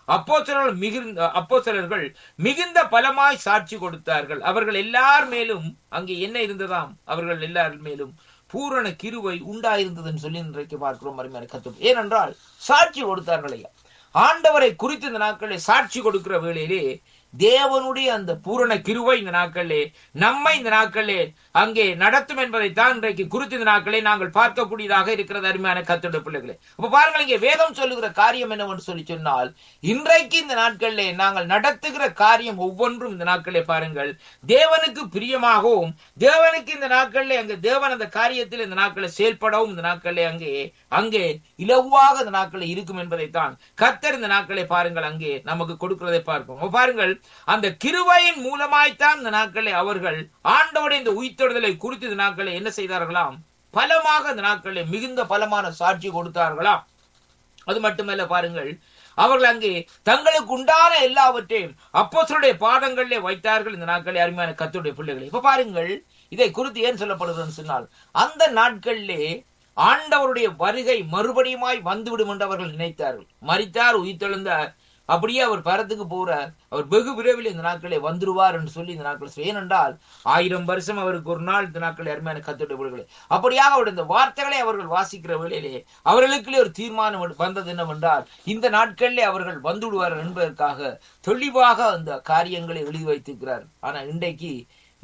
அப்போஸ்தலர்கள் மிகுந்த பலமாய் சாட்சி கொடுத்தார்கள். அவர்கள் எல்லார் மேலும் அங்கே என்ன இருந்ததாம்? அவர்கள் எல்லார் மேலும் பூரண கிருபை உண்டாயிருந்ததுன்னு சொல்லி இன்றைக்கு பார்க்கிறோம். அருமையான கர்த்தர் ஏனென்றால் சாட்சி கொடுத்தார்கள் ஐயா. ஆண்டவரை குறித்து இந்த நாட்களில் சாட்சி கொடுக்கிற வேளையிலே தேவனுடைய அந்த பூரண கிருபை இந்த நாட்களிலே நம்மை இந்த நாட்களிலே அங்கே நடத்தும் என்பதைத்தான் இன்றைக்கு குறித்து இந்த நாட்களை நாங்கள் பார்க்கக்கூடியதாக இருக்கிறது. அருமையான கர்த்தருடைய பிள்ளைகளே, அப்ப பாருங்கள், இங்கே வேதம் சொல்லுகிற காரியம் என்னவென்று சொல்லி சொன்னால், இன்றைக்கு இந்த நாட்களிலே நாங்கள் நடத்துகிற காரியம் ஒவ்வொன்றும் இந்த நாட்களிலே பாருங்கள் தேவனுக்கு பிரியமாகவும் தேவனுக்கு இந்த நாட்களிலே அங்கே தேவன் அந்த காரியத்தில் இந்த நாட்களில் செயல்படவும் இந்த நாட்களிலே அங்கே இலவாக இந்த நாட்களில் இருக்கும் என்பதைத்தான் கர்த்தர் இந்த நாட்களை பாருங்கள் அங்கே நமக்கு கொடுக்கிறதை பார்ப்போம். பாருங்கள், அந்த கிருபையின் மூலமாய்த்தான் இந்த நாட்களில் அவர்கள் ஆண்டவருடைய இந்த உயிர்த்தெழுதலை குறித்து இந்த நாட்களில் என்ன செய்தார்களாம்? பலமாக இந்த நாட்களில் மிகுந்த பலமான சாட்சி கொடுத்தார்களாம். அது மட்டுமல்ல பாருங்கள், அவர்கள் அங்கே தங்களுக்கு உண்டான எல்லாவற்றையும் அப்போஸ்தலருடைய பாதங்களிலே வைத்தார்கள். இந்த நாட்களில் அருமையான கர்த்தருடைய பிள்ளைகளை, இப்ப பாருங்கள், இதை குறித்து ஏன் சொல்லப்படுதுன்னு சொன்னால், அந்த நாட்களிலே ஆண்டவருடைய வருகை மறுபடியுமாய் வந்துவிடும் என்று அவர்கள் நினைத்தார்கள். மரித்தார், உயிர்த்தெழுந்தார், அப்படியே அவர் பரத்துக்கு போறார், அவர் வெகு விரைவில் இந்த நாட்களை வந்துருவார் என்று சொல்லி இந்த நாட்கள், ஏனென்றால் 1000 வருஷம் அவருக்கு ஒரு நாள் இந்த நாட்களை அருமையான கர்த்தருடைய பிள்ளைகளே. அப்படியாக அவருடைய இந்த வார்த்தைகளை அவர்கள் வாசிக்கிற வேளையிலே அவர்களுக்குள்ளே ஒரு தீர்மானம் வந்தது என்னவென்றால், இந்த நாட்களிலே அவர்கள் வந்து விடுவார்கள் என்பதற்காக தெளிவாக அந்த காரியங்களை எழுதி வைத்திருக்கிறார். ஆனா இன்றைக்கு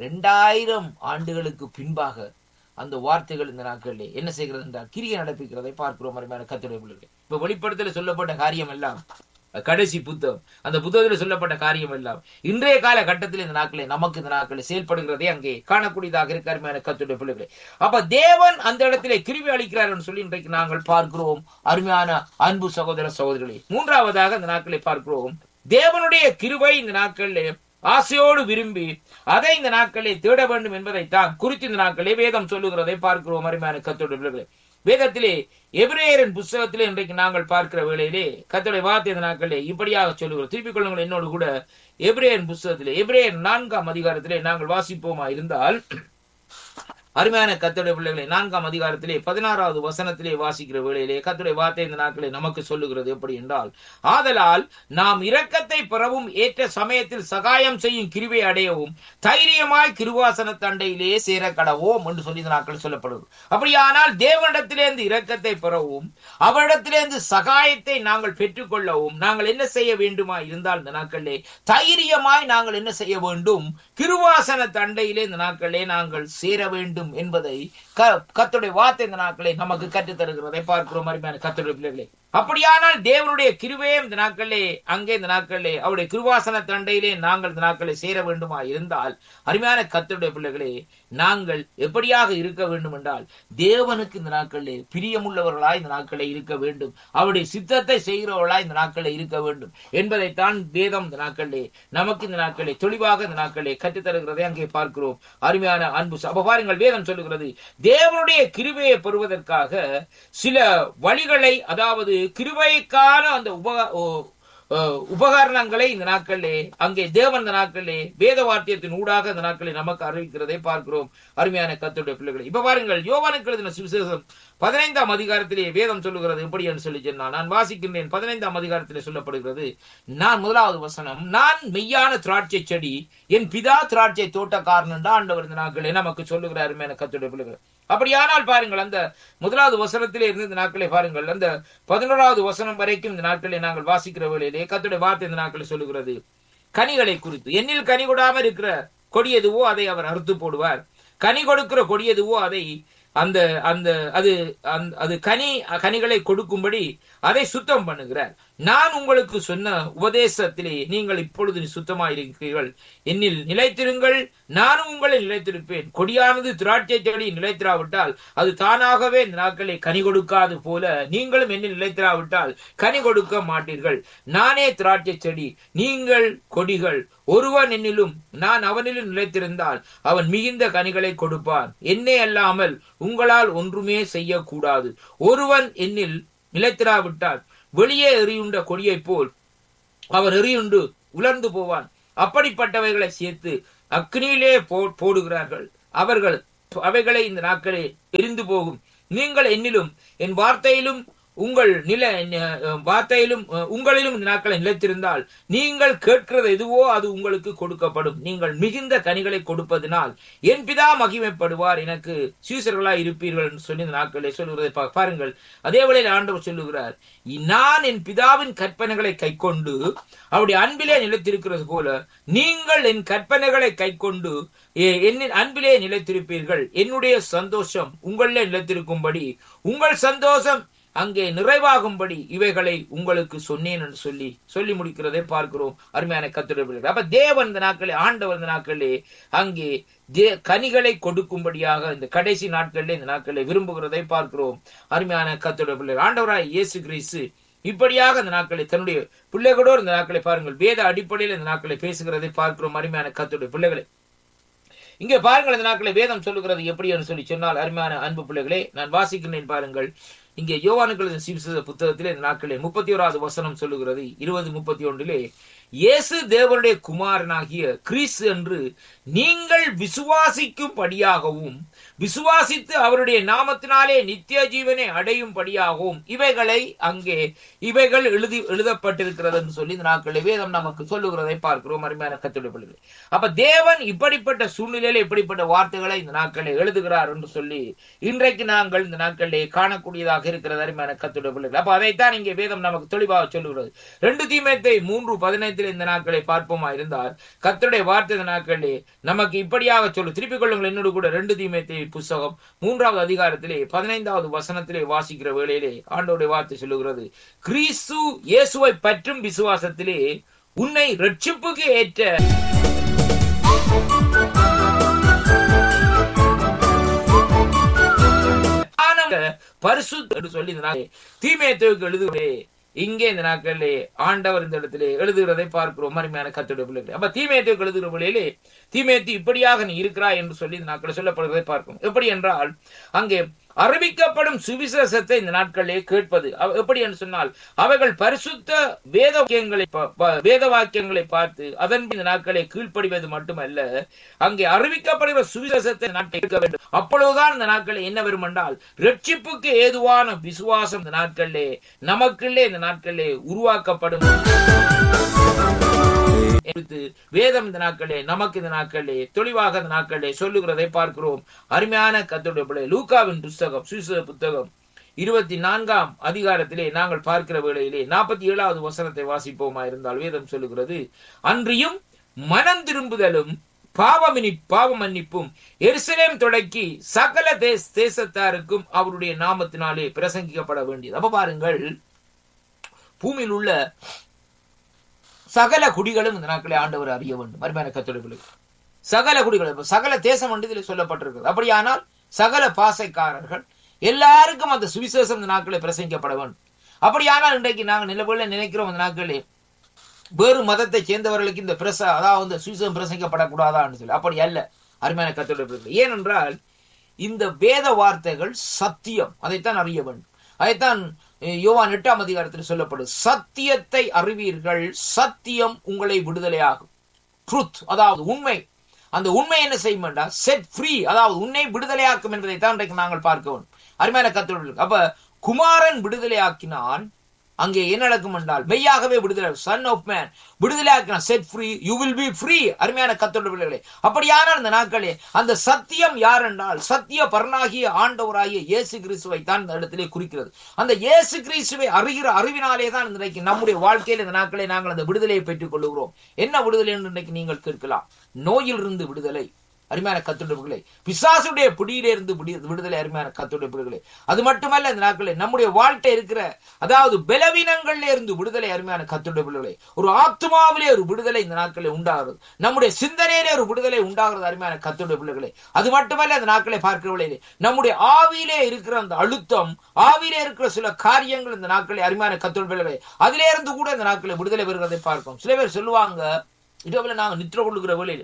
2000 ஆண்டுகளுக்கு பின்பாக அந்த வார்த்தைகள் இந்த நாட்களிலே என்ன செய்கிறது என்றால் கிரியை நடப்பிக்கிறதை பார்க்கிறோம். அருமையான கர்த்தருடைய பிள்ளைகளே, இப்ப வெளிப்படுத்தல சொல்லப்பட்ட காரியம் எல்லாம் கடைசி புத்தகம், அந்த புத்தகத்தில் சொல்லப்பட்ட காரியம் எல்லாம் இன்றைய கால கட்டத்தில் இந்த நாட்களை நமக்கு இந்த நாட்களை செயல்படுகிறதே அங்கே காணக்கூடியதாக இருக்க அருமையான கர்த்தருடைய பிள்ளைகளே. அப்ப தேவன் அந்த இடத்திலே கிருபை அளிக்கிறார் என்று சொல்லி இன்றைக்கு நாங்கள் பார்க்கிறோம். அருமையான அன்பு சகோதர சகோதரிகளே, மூன்றாவதாக இந்த நாட்களை பார்க்கிறோம், தேவனுடைய கிருபை இந்த நாட்களிலே ஆசையோடு விரும்பி அதை இந்த நாட்களை தேட வேண்டும் என்பதைத்தான் குறித்து இந்த நாட்களே வேதம் சொல்லுகிறதை பார்க்கிறோம். அருமையான கர்த்தருடைய பிள்ளைகளே, வேதத்திலே எபிரேயரின் புத்தகத்திலே இன்றைக்கு நாங்கள் பார்க்கிற வேளையிலே கர்த்தருடைய வார்த்தை இந்த நாட்களிலே இப்படியாக சொல்லுகிறோம். திருப்பிக் கொள்ளுங்கள் என்னோடு கூட. எபிரேயரின் புத்தகத்திலே எபிரேயர் 4ஆம் அதிகாரத்திலே நாங்கள் வாசிப்போமா இருந்தால், அருமையான கர்த்தருடைய பிள்ளைகளை 4ஆம் அதிகாரத்திலே 16வது வசனத்திலே வாசிக்கிற வேளையிலே கர்த்தருடைய வார்த்தை இந்த நாட்களை நமக்கு சொல்லுகிறது எப்படி என்றால், ஆதலால் நாம் இரக்கத்தை பெறவும் ஏற்ற சமயத்தில் சகாயம் செய்யும் கிருபை அடையவும் தைரியமாய் கிருபாசன தண்டையிலே சேர கடவோம் என்று சொல்லி இந்த நாட்கள் சொல்லப்படுது. அப்படியானால் தேவனிடத்திலிருந்து இரக்கத்தை பெறவும் அவரிடத்திலிருந்து சகாயத்தை நாங்கள் பெற்றுக்கொள்ளவும் நாங்கள் என்ன செய்ய வேண்டுமா இருந்தால் இந்த நாட்களிலே தைரியமாய் நாங்கள் என்ன செய்ய வேண்டும்? கிருபாசன தண்டையிலே இந்த நாட்களிலே நாங்கள் சேர வேண்டும் என்பதை கர்த்தருடைய வார்த்தை இந்த நாட்களை நமக்கு கற்றுத் தருகிறதை பார்க்கிறோம். அருமையான கர்த்தருடைய பிள்ளைகளே, அப்படியானால் தேவனுடைய கிருபையும் இந்த நாட்களிலே அங்கே இந்த நாட்களிலே அவருடைய கிருபாசன தண்டையிலே நாங்கள் இந்த நாட்களை சேர வேண்டுமா இருந்தால், அருமையான கர்த்தருடைய பிள்ளைகளே, நாங்கள் எப்படியாக இருக்க வேண்டும் என்றால் தேவனுக்கு இந்த நாட்களிலே பிரியமுள்ளவர்களாய் இந்த நாட்களை இருக்க வேண்டும், அவருடைய சித்தத்தை செய்கிறவர்களாய் இந்த நாட்களை இருக்க வேண்டும் என்பதைத்தான் வேதம் இந்த நாட்களிலே நமக்கு இந்த நாட்களை தெளிவாக இந்த நாட்களை கற்றுத் தருகிறதை அங்கே பார்க்கிறோம். அருமையான அன்பு அப்ப பாருங்கள், வேதம் சொல்லுகிறது தேவனுடைய கிருபையை பெறுவதற்காக சில வழிகளை, அதாவது கிருபைக்கான அந்த உபகரணங்களை இந்த நாட்களிலே அங்கே தேவன் இந்த நாட்களிலே வேத வார்த்தையத்தின் ஊடாக இந்த நாட்களை நமக்கு அறிவிக்கிறதை பார்க்கிறோம். அருமையான கர்த்தருடைய பிள்ளைகளை, இப்ப பாருங்கள், யோவானுக்கு எழுதின சுவிசேஷம் 15ஆம் அதிகாரத்திலே வேதம் சொல்லுகிறது எப்படி என்று சொல்லி சொன்னால், நான் வாசிக்கின்றேன். 15ஆம் அதிகாரத்திலே சொல்லப்படுகிறது, நான் 1வது வசனம், நான் மெய்யான திராட்சை செடி, என் பிதா திராட்சை தோட்டக்காரன் என்று ஆண்டவர் இந்த நாட்களே நமக்கு சொல்லுகிற அருமையான கர்த்தருடைய பிள்ளைகள். அப்படியானால் பாருங்கள், அந்த 1வது வசனத்திலே இருந்து இந்த நாட்களை பாருங்கள், அந்த 11வது வசனம் வரைக்கும் இந்த நாட்களை நாங்கள் வாசிக்கிற வேளையிலே கர்த்தருடைய வார்த்தை இந்த நாட்களை சொல்லுகிறது, கனிகளை குறித்து, என்னில் கனி கொடாமல் இருக்கிற கொடி எதுவோ அதை அவர் அறுத்து போடுவார், கனி கொடுக்கிற கொடி எதுவோ அதை அந்த அந்த அது அது கனிகளை கொடுக்கும்படி அதை சுத்தம் பண்ணுகிறார். நான் உங்களுக்கு சொன்ன உபதேசத்திலே நீங்கள் இப்பொழுது சுத்தமாயிருக்கிறீர்கள், என்னில் நிலைத்திருங்கள், நானும் உங்களை நிலைத்திருப்பேன். கொடியானது திராட்சை செடியில் நிலைத்திராவிட்டால் அது தானாகவே இந்த நாட்களை கனி கொடுக்காது போல நீங்களும் என்னில் நிலைத்திராவிட்டால் கனி கொடுக்க மாட்டீர்கள். நானே திராட்சை செடி, நீங்கள் கொடிகள். ஒருவன் என்னிலும் நான் அவனிலும் நிலைத்திருந்தால் அவன் மிகுந்த கனிகளை கொடுப்பான். என்னே அல்லாமல் உங்களால் ஒன்றுமே செய்யக்கூடாது. ஒருவன் என்னில் நிலைத்திராவிட்டால் வெளியே எறியுண்ட கொடியைப் போல் அவர் எறியுண்டு உலர்ந்து போவான். அப்படிப்பட்டவைகளை சேர்த்து அக்னியிலே போடுகிறார்கள், அவைகளை இந்த நாட்களே எரிந்து போகும். நீங்கள் என்னிலும் என் வார்த்தையிலும் உங்களிலும் இந்த நாட்களை நிலைத்திருந்தால் நீங்கள் கேட்கிறது எதுவோ அது உங்களுக்கு கொடுக்கப்படும். நீங்கள் மிகுந்த கனிகளை கொடுப்பதனால் என் பிதா மகிமைப்படுவார், எனக்கு சீசர்களாய் இருப்பீர்கள் என்று சொல்லி இந்த நாட்களை சொல்லுகிறதை பாருங்கள். அதே வேளையில் ஆண்டவர் சொல்லுகிறார், நான் என் பிதாவின் கற்பனைகளை கைக்கொண்டு அவருடைய அன்பிலே நிலைத்திருக்கிறது போல நீங்கள் என் கற்பனைகளை கைக்கொண்டு என்னின் அன்பிலே நிலைத்திருப்பீர்கள். என்னுடைய சந்தோஷம் உங்களிலே நிலைத்திருக்கும்படி உங்கள் சந்தோஷம் அங்கே நிறைவாகும்படி இவைகளை உங்களுக்கு சொன்னேன் என்று சொல்லி முடிக்கிறதை பார்க்கிறோம். அருமையான கர்த்தருடைய பிள்ளைகளே, அப்ப தேவன் இந்த நாட்களே, ஆண்டவர் இந்த நாட்களே அங்கே கனிகளை கொடுக்கும்படியாக இந்த கடைசி நாட்களிலே இந்த நாட்களை விரும்புகிறதை பார்க்கிறோம். அருமையான கர்த்தருடைய பிள்ளைகள், ஆண்டவராய் இயேசு கிறிஸ்து இப்படியாக இந்த நாட்களை தன்னுடைய பிள்ளைகளோடு இந்த நாட்களை பாருங்கள், வேத அடிப்படையில் இந்த நாட்களை பேசுகிறதை பார்க்கிறோம். அருமையான கர்த்தருடைய பிள்ளைகளை, இங்கே பாருங்கள், இந்த நாட்களை வேதம் சொல்லுகிறது எப்படி என்று சொல்லி சொன்னால், அருமையான அன்பு பிள்ளைகளே, நான் வாசிக்கிறேன் பாருங்கள். இங்கே யோவானுக்கு எழுதின சுவிசேஷ புத்தகத்திலே இந்த நாட்களே 31வது வசனம் சொல்லுகிறது, 20:31, இயேசு தேவனுடைய குமாரனாகிய கிறிஸ்து என்று நீங்கள் விசுவாசிக்கும்படியாகவும் விசுவாசித்து அவருடைய நாமத்தினாலே நித்திய ஜீவனை அடையும் படியாகவும் இவைகள் எழுதப்பட்டிருக்கிறது என்று சொல்லி இந்த நாட்களில் வேதம் நமக்கு சொல்லுகிறதை பார்க்கிறோம். அருமையான கர்த்தருடைய பிள்ளைகளே, அப்ப தேவன் இப்படிப்பட்ட சூழ்நிலையில இப்படிப்பட்ட வார்த்தைகளை இந்த நாட்களில் எழுதுகிறார் என்று சொல்லி இன்றைக்கு நாங்கள் இந்த நாட்களிலே காணக்கூடியதாக இருக்கிறது. அருமையான கர்த்தருடைய பிள்ளைகள், அப்ப அதைத்தான் இங்கே வேதம் நமக்கு தெளிவாக சொல்லுகிறது. 2 தீமோத்தேயு 3:15 இந்த நாட்களை பார்ப்போமா இருந்தால் கர்த்தருடைய வார்த்தை இந்த நாட்களிலே நமக்கு இப்படியாக சொல்லு. திருப்பிக் கொள்ளுங்கள் என்னோடு கூட 2 தீமோத்தேயு புத்தகம் 3வது அதிகாரத்திலே 15வது வசனத்திலே வாசிக்கிற வேளையிலே ஆண்டவருடைய வார்த்தை சொல்லுகிறது, கிறிஸ்து இயேசுவை பற்றும் விசுவாசத்திலே உன்னை ரட்சிப்புக்கு ஏற்ற பரிசுத்த என்று சொல்லி தீமோத்தேயுவுக்கு எழுதுகிறே. இங்கே இந்த நாட்களிலே ஆண்டவர் இந்த இடத்திலே எழுதுகிறதை பார்க்கிறோம். அருமையான கர்த்தருடைய பிள்ளைகளே, அப்ப தீமோத்தேயுவுக்கு எழுதுகிற வேளையிலே தீமோத்தேயு இப்படியாக நீ இருக்கிறாய் என்று சொல்லி இந்த நாட்களில் சொல்லப்படுவதை பார்க்கிறோம். எப்படி என்றால் அங்கே அறிவிக்கப்படும் சுவிசேஷத்தை இந்த நாட்களிலே கேட்பது எப்படி என்று சொன்னால், அவைகள் பரிசுத்த வேத வாக்கியங்களை பார்த்து அதன் இந்த நாட்களை கீழ்ப்படிவது மட்டுமல்ல, அங்கே அறிவிக்கப்படுகிற சுவிசேஷத்தை நாட்களை கேட்க வேண்டும். அப்பொழுதுதான் இந்த நாட்களை என்ன வரும் என்றால் ரட்சிப்புக்கு ஏதுவான விசுவாசம் இந்த நாட்களிலே நமக்குள்ளே இந்த நாட்களிலே உருவாக்கப்படும். வேதம் இந்த நாட்களே நமக்கு இந்த நாட்களே தெளிவாக இந்த நாட்களே சொல்லுகிறதை பார்க்கிறோம். அருமையான கர்த்தருடைய பிள்ளை, லூக்காவின் புத்தகம் சுவிசேஷ புத்தகம் 24ஆம் அதிகாரத்திலே நாங்கள் பார்க்கிற வேளையிலே 47வது வசனத்தை வாசிப்போமா இருந்தால் வேதம் சொல்லுகிறது, அன்றியும் மனம் திரும்புதலும் பாவ மன்னிப்பும் எருசலேம் தொடக்கி சகல தேசத்தாருக்கும் அவருடைய நாமத்தினாலே பிரசங்கிக்கப்பட வேண்டியது. அப்ப பாருங்கள், பூமியில் உள்ள சகல குடிகளும் இந்த நாட்களை ஆண்டவர் அறிய வேண்டும். அருமையான கர்த்தருடைய பிள்ளைகளே, சகல குடிகளும் சகல தேசம் என்று இதில் சொல்லப்பட்டிருக்கிறது. அப்படியானால் சகல பாசைக்காரர்கள் எல்லாருக்கும் அந்த சுவிசேஷம் இந்த நாட்களை பிரசங்கிக்கப்பட வேண்டும். அப்படியானால் இன்றைக்கு நாங்கள் நிலவுல நினைக்கிறோம், இந்த நாட்களே வேறு மதத்தை சேர்ந்தவர்களுக்கு இந்த அதாவது சுவிசேஷம் பிரசங்கிக்கப்படக்கூடாதான்னு சொல்லி. அப்படி அல்ல அருமையான கர்த்தருடைய பிள்ளைகளே. ஏனென்றால் இந்த வேத வார்த்தைகள் சத்தியம், அதைத்தான் அறிய வேண்டும். அதைத்தான் யோவான் 8ஆம் அதிகாரத்தில் சொல்லப்படும், சத்தியத்தை அறிவீர்கள், சத்தியம் உங்களை விடுதலையாகும். ட்ரூத், அதாவது உண்மை. அந்த உண்மை என்ன செய்யும் என்றால் செட் ஃப்ரீ, அதாவது உன்னை விடுதலையாக்கும் என்பதைத்தான் இன்றைக்கு நாங்கள் பார்க்க வேண்டும். அருமையான கர்த்தருடைய, அப்ப குமாரன் விடுதலையாக்கினான், அங்கே என்ன நடக்கும் என்றால் மெய்யாகவே விடுதலை, son of man விடுதலையாக்கினான், set free, you will be free. அருமையான கர்த்தருடைய பிள்ளைகளே, அப்படியானால் இந்த நாட்களே அந்த சத்தியம் யார் என்றால் சத்திய பரனாகிய ஆண்டவராகிய இயேசு கிறிஸ்துவை தான் இந்த இடத்திலே குறிக்கிறது. அந்த இயேசு கிறிஸ்துவை அறிகிற அறிவினாலே தான் இன்றைக்கு நம்முடைய வாழ்க்கையில் இந்த நாட்களே நாங்கள் அந்த விடுதலையை பெற்றுக் கொள்ளுகிறோம். என்ன விடுதலை என்று இன்றைக்கு நீங்கள் கேட்கலாம். நோயிலிருந்து விடுதலை, அருமையான கர்த்தருடைய பிள்ளைகளே, பிசாசுடைய பிடியிலே இருந்து விடுதலை அருமையான கர்த்தருடைய பிள்ளைகளே. அது மட்டுமல்ல, இந்த நாட்களில் நம்முடைய வாழ்க்கை இருக்கிற அதாவது பலவீனங்கள்ல இருந்து விடுதலை அருமையான கர்த்தருடைய பிள்ளைகளே. ஒரு ஆத்மாவிலே ஒரு விடுதலை இந்த நாட்களில் உண்டாகிறது, நம்முடைய சிந்தனையிலே ஒரு விடுதலை உண்டாகிறது அருமையான கர்த்தருடைய பிள்ளைகளே. அது மட்டுமல்ல, இந்த நாட்களை பார்க்கிற வேளையிலே நம்முடைய ஆவியிலே இருக்கிற அந்த அழுத்தம், ஆவியிலே இருக்கிற சில காரியங்கள் இந்த நாட்களை அருமையான கர்த்தருடைய பிள்ளைகளே, அதிலே இருந்து கூட இந்த நாட்களை விடுதலை பெறுகிறதை பார்க்கிறோம். சில பேர் சொல்லுவாங்க, இரவுல நாங்க நித்திர கொள்ளுகிற வேளையில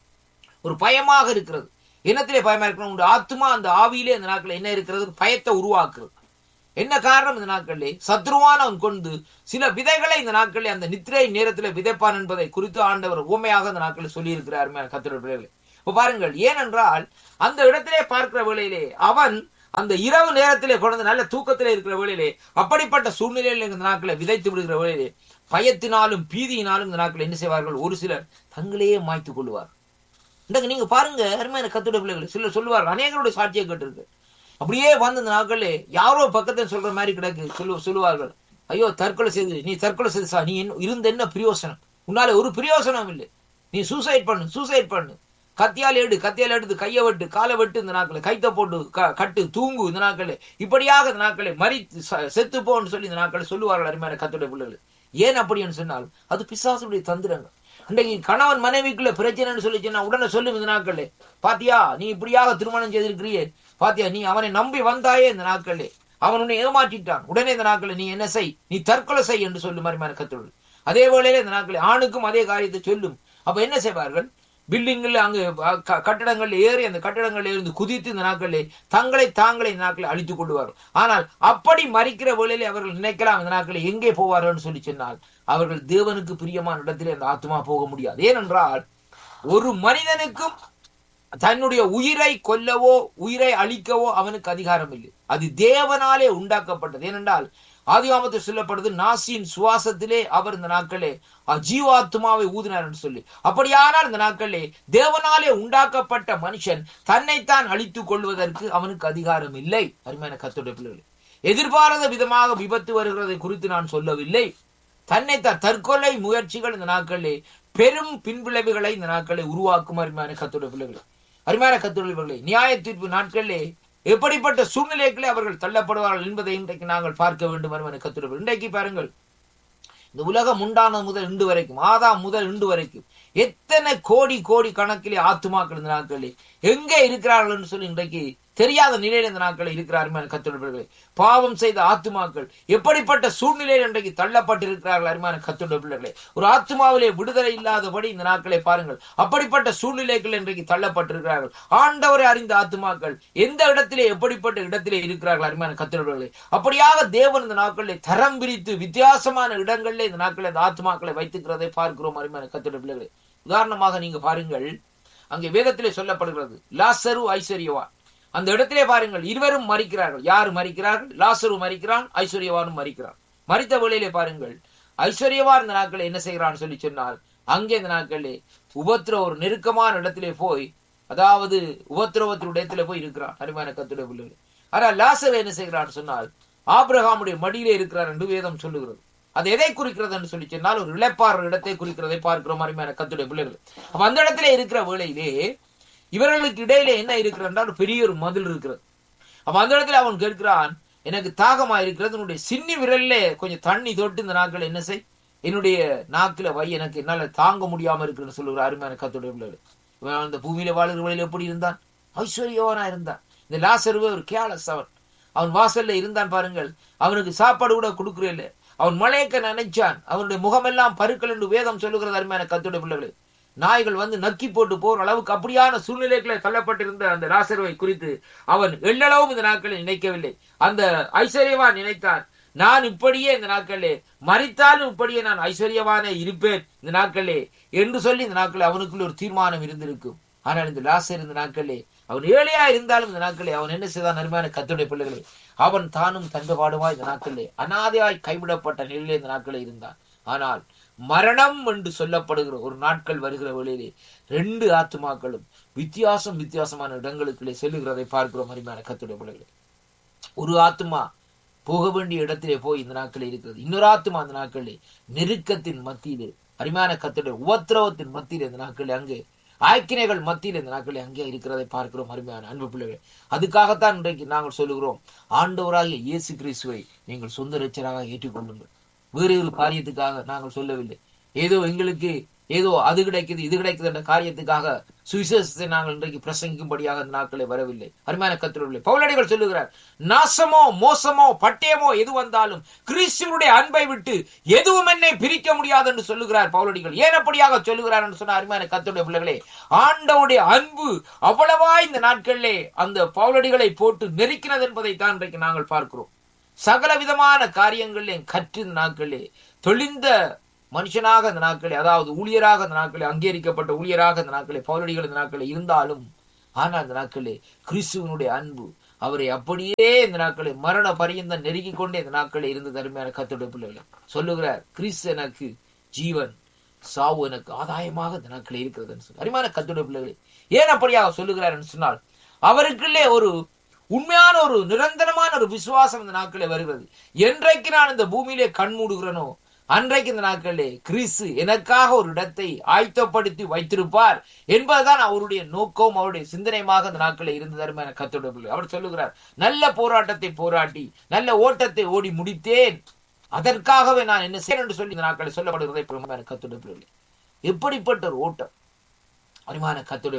ஒரு பயமாக இருக்கிறது. என்னத்திலே பயமா இருக்கணும்? உங்க ஆத்மா அந்த ஆவியிலே இந்த நாட்கள் என்ன இருக்கிறது? பயத்தை உருவாக்குறது. என்ன காரணம்? இந்த நாட்களிலே சத்ருவான் அவன் கொண்டு சில விதைகளை இந்த நாட்களிலே அந்த நித்திரை நேரத்திலே விதைப்பான் என்பதை குறித்து ஆண்டவர் உண்மையாக இந்த நாட்களில் சொல்லி இருக்கிறார் கர்த்தருடைய பிள்ளைகளே. இப்ப பாருங்கள், ஏனென்றால் அந்த இடத்திலே பார்க்கிற வேளையிலே அவன் அந்த இரவு நேரத்திலே கொண்டு நல்ல தூக்கத்திலே இருக்கிற வேளையிலே அப்படிப்பட்ட சூழ்நிலையில் இந்த நாட்களை விதைத்து விடுகிற வேளையிலே பயத்தினாலும் பீதியினாலும் இந்த நாட்கள் என்ன செய்வார்கள்? ஒரு சிலர் தங்களையே மாய்த்துக் கொள்வார். இன்றைக்கு நீங்க பாருங்க அருமையான கர்த்தருடைய பிள்ளைகள், சிலர் சொல்லுவார்கள், அநேகருடைய சாட்சியை கேட்டிருக்கு. அப்படியே வந்து இந்த நாட்களே யாரோ பக்கத்தில் சொல்ற மாதிரி கிடக்கு சொல்லுவார்கள், ஐயோ தற்கொலை செய்து, நீ தற்கொலை செய்து நீ இருந்த என்ன பிரயோசனம்? உன்னால ஒரு பிரயோசனம் இல்லை, நீ சூசைட் பண்ணு, கத்தியால் எடுத்து கையை வெட்டு, காலை வெட்டு, இந்த நாட்களை கைத்த போட்டு கட்டு, தூங்கு, இந்த நாட்களே இப்படியாக இந்த நாட்களை மறித்து செத்து போன்னு சொல்லி இந்த நாட்களை சொல்லுவார்கள் அருமையான கர்த்தருடைய பிள்ளைகள். ஏன் அப்படின்னு சொன்னால் அது பிசாசுடைய தந்திரங்கள். அன்றைக்கு கணவன் மனைவிக்குள்ள பிரச்சனைன்னு சொல்லி சொன்னா உடனே சொல்லும் இந்த நாட்களே, பாத்தியா நீ இப்படியாக திருமணம் செய்திருக்கிறியே, பாத்தியா நீ அவனை நம்பி வந்தாயே, இந்த நாட்களே அவன் உன்னை ஏமாற்றிட்டான், உடனே இந்த நாட்களே நீ என்ன செய், நீ தற்கொலை செய் என்று சொல்லும் அருமையான கர்த்தருடைய. அதே வேளையிலே இந்த நாட்களே ஆணுக்கும் அதே காரியத்தை சொல்லும். அப்ப என்ன செய்வார்கள்? பில்டிங்ல அங்கு கட்டடங்கள்ல ஏறி அந்த கட்டடங்கள்ல இருந்து குதித்து இந்த நாட்களிலே தாங்களை இந்த நாட்களை அழித்துக் கொள்வார். ஆனால் அப்படி மறிக்கிற வேளையிலே அவர்கள் நினைக்கலாம் இந்த நாட்களை எங்கே போவார்கள் சொல்லி சொன்னால் அவர்கள் தேவனுக்கு பிரியமான இடத்திலே அந்த ஆத்மா போக முடியாது. ஏனென்றால் ஒரு மனிதனுக்கும் தன்னுடைய உயிரை கொல்லவோ உயிரை அழிக்கவோ அவனுக்கு அதிகாரம் இல்லை. அது தேவனாலே உண்டாக்கப்பட்டது. ஏனென்றால் ஆதியாகமத்தில் சொல்லப்படுது, நாசியின் சுவாசத்திலே அவர் இந்த நாட்களே ஜீவாத்மாவை ஊதினார் என்று சொல்லி. அப்படியானால் இந்த நாட்களே தேவனாலே உண்டாக்கப்பட்ட மனுஷன் தன்னைத்தான் அழித்துக் கொள்வதற்கு அவனுக்கு அதிகாரம் இல்லை. அருமையான கர்த்தருடைய பிள்ளைகளே, எதிர்பாராத விதமாக விபத்து வருகிறதை குறித்து நான் சொல்லவில்லை. தன்னைத்தான் தற்கொலை முயற்சிகள் இந்த நாட்களே பெரும் பின்விளைவுகளை இந்த நாட்களை உருவாக்கும். அருமையான கர்த்தருடைய பிள்ளைகளே, அருமையான கர்த்தருடைய பிள்ளைகளே, நியாய தீர்ப்பு நாட்களிலே எப்படிப்பட்ட சூழ்நிலைகளே அவர்கள் தள்ளப்படுவார்கள் என்பதை இன்றைக்கு நாங்கள் பார்க்க வேண்டும். அருமையான கர்த்தருடைய பிள்ளைகளே, இன்றைக்கு பாருங்கள், இந்த உலகம் உண்டான முதல் இன்று வரைக்கும், ஆதாம் முதல் இன்று வரைக்கும் எத்தனை கோடி கோடி கணக்கிலே ஆத்துமாக்கள் இந்த நாட்களிலே எங்கே இருக்கிறார்கள் என்று சொல்லி இன்றைக்கு தெரியாத நிலையில் இந்த நாட்கள் இருக்கிறார்கள். கர்த்தருடைய பாவம் செய்த ஆத்துமாக்கள் எப்படிப்பட்ட சூழ்நிலையில் இன்றைக்கு தள்ளப்பட்டிருக்கிறார்கள். அருமையான கர்த்தருடைய பிள்ளைகளே, ஒரு ஆத்துமாவிலே விடுதலை இல்லாதபடி இந்த நாட்களை பாருங்கள், அப்படிப்பட்ட சூழ்நிலைகள் இன்றைக்கு தள்ளப்பட்டிருக்கிறார்கள். ஆண்டவரை அறிந்த ஆத்துமாக்கள் எந்த இடத்திலே எப்படிப்பட்ட இடத்திலே இருக்கிறார்கள். அருமையான கர்த்தருடைய பிள்ளைகளே, அப்படியாக தேவன் இந்த நாட்களிலே தரம் பிரித்து வித்தியாசமான இடங்களிலே இந்த நாட்களில் இந்த ஆத்துமாக்களை வைத்துக்கிறதை பார்க்கிறோம். அருமையான கர்த்தருடைய பிள்ளைகளே, உதாரணமாக நீங்க பாருங்கள், அங்கே வேதத்திலே சொல்லப்படுகிறது லாசரு ஐஸ்வர்யவான். அந்த இடத்திலே பாருங்கள், இருவரும் மரிக்கிறார்கள். யாரு மரிக்கிறார்கள்? லாசரு மரிக்கிறான், ஐஸ்வர்யவானும் மரிக்கிறான். மரித்த வேளையிலே பாருங்கள், ஐஸ்வர்யவான் இந்த நாட்களை என்ன செய்கிறான்னு சொல்லி சொன்னால், அங்கே இந்த நாட்களிலே உபத்திரவ ஒரு நெருக்கமான இடத்திலே போய், அதாவது உபத்திரவத்தினுடைய இடத்திலே போய் இருக்கிறான். அருமையான கர்த்தருடைய பிள்ளைகளே, ஆனால் லாசரு என்ன செய்கிறான்னு சொன்னால் ஆபிரகாமுடைய மடியிலே இருக்கிறார் என்று வேதம் சொல்லுகிறது. அது எதை குறிக்கிறது என்று சொல்லி சொன்னால் ஒரு இளைப்பாறுற இடத்தை குறிக்கிறதை பார்க்கிறோம். அருமையான கர்த்தருடைய பிள்ளைகள், அப்ப அந்த இடத்திலே இருக்கிற வேளையிலே இவர்களுக்கு இடையில என்ன இருக்கிறது என்றால் பெரிய ஒரு மதில் இருக்கிறது. அப்ப அந்த இடத்துல அவன் கேட்கிறான், எனக்கு தாகமா இருக்கிறது, என்னுடைய சின்னி விரல்ல கொஞ்சம் தண்ணி தொட்டு இந்த நாட்கள் என்ன செய், என்னுடைய நாக்கில வை, எனக்கு என்னால தாங்க முடியாம இருக்குன்னு சொல்லுகிற அருமையான கர்த்தருடைய பிள்ளைகள். இவன் அந்த பூமியில வாழ்கிற வழியில் எப்படி இருந்தான்? ஐஸ்வர்யவானா இருந்தான். இந்த லாசருவே ஒரு கேலஸ். அவன் வாசல்ல இருந்தான் பாருங்கள், அவனுக்கு சாப்பாடு கூட கொடுக்குற இல்லை. அவன் மலையக்க நினைச்சான், அவனுடைய முகமெல்லாம் பருக்கள் என்று வேதம் சொல்லுகிறது. அருமையான கர்த்தருடைய பிள்ளைகளே, நாய்கள் வந்து நக்கி போட்டு போற அளவுக்கு அப்படியான சூழ்நிலைகளை தள்ளப்பட்டிருந்த அந்த லாசருவை குறித்து அவன் எள்ளளவும் இந்த நாட்களில் நினைக்கவில்லை. அந்த ஐஸ்வர்யவான் நினைத்தான், நான் இப்படியே இந்த நாட்களே மரித்தாலும் இப்படியே நான் ஐஸ்வர்யவானே இருப்பேன் இந்த நாட்களே என்று சொல்லி இந்த நாட்களே அவனுக்குள்ள ஒரு தீர்மானம் இருந்திருக்கும். ஆனால் இந்த லாசர் இந்த நாட்களே அவன் ஏழையா இருந்தாலும் இந்த நாட்களே அவன் என்ன செய்தான்? அருமையான கர்த்தருடைய பிள்ளைகளே, அவன் தானும் தண்டபாடுமாய் இந்த நாட்களே அனாதையாய் கைவிடப்பட்ட நிலையிலே இந்த நாட்களே இருந்தான். ஆனால் மரணம் என்று சொல்லப்படுகிற ஒரு நாட்கள் வருகிற வேளையிலே 2 ஆத்துமாக்களும் வித்தியாசமான இடங்களுக்குள்ளே செல்லுகிறதை பார்க்கிறோம். அருமையான கர்த்தருடைய பிள்ளைகளே, ஒரு ஆத்துமா போக வேண்டிய இடத்திலே போய் இந்த நாட்களே இருக்கிறது. இன்னொரு ஆத்துமா அந்த நாட்களே நெருக்கத்தின் மத்தியிலே, அருமையான கர்த்தருடைய உபத்திரவத்தின் மத்தியிலே இந்த நாட்களே அங்கே ஆக்கினைகள் மத்தியில் இந்த நாட்களில் அங்கே இருக்கிறதை பார்க்கிறோம் அருமையான அன்பு பிள்ளைகள். அதுக்காகத்தான் இன்றைக்கு நாங்கள் சொல்லுகிறோம், ஆண்டவராகிய இயேசு கிறிஸ்துவை நீங்கள் சொந்த இரட்சகராக ஏற்றுக்கொள்ளுங்கள். வேறு ஒரு காரியத்துக்காக நாங்கள் சொல்லவில்லை. ஏதோ எங்களுக்கு ஏதோ அது கிடைக்குது இது கிடைக்குது என்ற காரியத்துக்காக சுவிசேஷத்தை நாங்கள் இன்றைக்கு பிரசங்கிக்கும்படியாக இந்த நாட்களே வரவில்லை. அருமையான கர்த்தருடைய பவுலடிகள் சொல்லுகிறார், நாசமோ மோசமோ பட்டயமோ எது வந்தாலும் கிறிஸ்துவனுடைய அன்பை விட்டு எதுவும் என்னை பிரிக்க முடியாது என்று சொல்லுகிறார் பவுலடிகள். ஏன் அப்படியாக சொல்லுகிறார் என்று சொன்ன அருமையான கர்த்தருடைய பிள்ளைகளே, ஆண்டவருடைய அன்பு அவ்வளவா இந்த நாட்களிலே அந்த பவுலடிகளை போட்டு நெருக்கினது என்பதை தான் இன்றைக்கு நாங்கள் பார்க்கிறோம். சகல விதமான காரியங்களிலே கற்று இந்த நாட்களிலே தெளிந்த மனுஷனாக இந்த நாட்களே, அதாவது ஊழியராக இந்த நாட்களே, அங்கீகரிக்கப்பட்ட ஊழியராக இந்த நாட்களே பவுலடிகள் இந்த நாட்களே இருந்தாலும், ஆனால் இந்த நாட்களே கிறிஸ்துவனுடைய அன்பு அவரை அப்படியே இந்த நாட்களே மரண பரியந்தம் நெருக்கி கொண்டே இந்த நாட்களே இருந்து தருமையான கர்த்தருடைய பிள்ளைகளை சொல்லுகிறார், கிறிஸ்து எனக்கு ஜீவன், சாவு எனக்கு ஆதாயமாக இந்த நாட்களே இருக்கிறது சொல்லி அருமையான கர்த்தருடைய பிள்ளைகளை ஏன் அப்படியாக சொல்லுகிறார் என்று சொன்னால், அவருக்குள்ளே ஒரு உண்மையான ஒரு நிரந்தரமான ஒரு விசுவாசம் இந்த நாட்களே வருகிறது. என்றைக்கு நான் இந்த பூமியிலே கண் மூடுகிறனோ அன்றைக்கு இந்த நாட்களிலே கிறிஸ்து எனக்காக ஒரு இடத்தை ஆயத்தப்படுத்தி வைத்திருப்பார் என்பதுதான் அவருடைய நோக்கம், அவருடைய சிந்தனையாக இந்த நாட்களில் இருந்து தருமையான கர்த்தருடைய பிள்ளை. அவர் சொல்லுகிறார், நல்ல போராட்டத்தை போராட்டி நல்ல ஓட்டத்தை ஓடி முடித்தேன், அதற்காகவே நான் என்ன செய்ய என்று சொல்லி இந்த நாட்களில் சொல்லப்படுகிறதை கர்த்தருடைய பிள்ளை. எப்படிப்பட்ட ஒரு ஓட்டம் அருமையான கர்த்தருடைய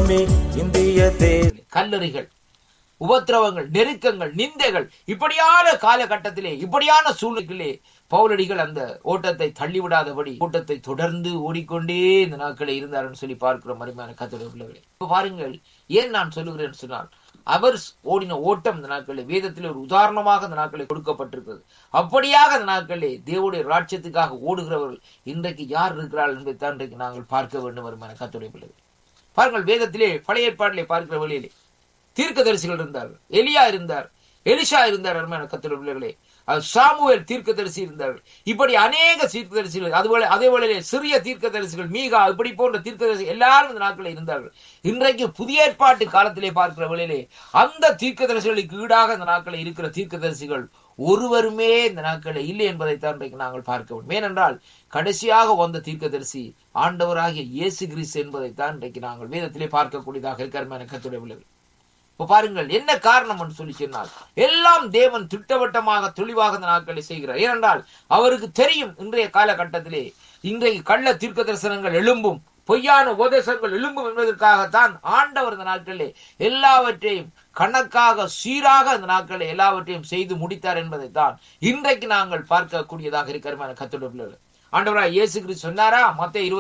பிள்ளை. கல்லறிகள், உபத்திரவங்கள், நெருக்கங்கள், நிந்தைகள், இப்படியான காலகட்டத்திலே இப்படியான சூழ்நிலைகளே பவுலடிகள் அந்த ஓட்டத்தை தள்ளிவிடாதபடி ஓட்டத்தை தொடர்ந்து ஓடிக்கொண்டே இந்த நாட்களை இருந்தார்னு சொல்லி பார்க்கிறோம் அருமையான கர்த்தருடைய பிள்ளைகளே. இப்ப பாருங்கள், ஏன் நான் சொல்லுகிறேன் சொன்னால், அவர் ஓடின ஓட்டம் இந்த நாட்களில் வேதத்தில் ஒரு உதாரணமாக இந்த நாட்களில் கொடுக்கப்பட்டிருக்கிறது. அப்படியாக இந்த நாட்களிலே தேவனுடைய ராஜ்யத்துக்காக ஓடுகிறவர்கள் இன்றைக்கு யார் இருக்கிறார்கள் என்பதைத்தான் இன்றைக்கு நாங்கள் பார்க்க வேண்டும் அருமையான கர்த்தருடைய பிள்ளைகளே. பாருங்கள், வேதத்திலே பழைய ஏற்பாட்டிலே பார்க்கிற வழியிலே தீர்க்கதரிசிகள் இருந்தார்கள். எலியா இருந்தார், எலிஷா இருந்தார் அருமையான கர்த்தருடைய பிள்ளைகளே. சாமுவேல் தீர்க்கதரிசி இருந்தார்கள். இப்படி அநேக தீர்க்கதரிசிகள், அதே வேளையிலே சிறிய தீர்க்கதரிசிகள், மீகா, இப்படி போன்ற தீர்க்கதரிசி எல்லாரும் இந்த நாட்களில் இருந்தார்கள். இன்றைக்கு புதிய ஏற்பாட்டு காலத்திலே பார்க்கிற வேளையிலே அந்த தீர்க்கதரிசிகளுக்கு ஈடாக இந்த நாட்களில் இருக்கிற தீர்க்கதரிசிகள் ஒருவருமே இந்த நாட்களில் இல்லை என்பதைத்தான் இன்றைக்கு நாங்கள் பார்க்க வேண்டும். ஏனென்றால் கடைசியாக வந்த தீர்க்கதரிசி ஆண்டவராகிய இயேசு கிறிஸ்து என்பதைத்தான் இன்றைக்கு நாங்கள் வேதத்திலே பார்க்கக்கூடியதாக இருக்கிற கர்த்தருடைய பிள்ளைகள். இப்ப பாருங்கள், என்ன காரணம் என்று சொல்லி சொன்னால், எல்லாம் தேவன் திட்டவட்டமாக தெளிவாக இந்த நாட்களை செய்கிறார். ஏனென்றால் அவருக்கு தெரியும் இன்றைய காலகட்டத்திலே இன்றைக்கு கள்ள தீர்க்க தரிசனங்கள் எழும்பும், பொய்யான உபதேசங்கள் எழும்பும் என்பதற்காகத்தான் ஆண்டவர் இந்த நாட்களிலே எல்லாவற்றையும் கணக்காக சீராக இந்த நாட்களை எல்லாவற்றையும் செய்து முடித்தார் என்பதைத்தான் இன்றைக்கு நாங்கள் பார்க்கக்கூடியதாக இருக்கிற கர்த்தருடைய பிள்ளைகள். ஆண்டவராய் இயேசு கிறிஸ்து சொன்னாரா மத்தேயு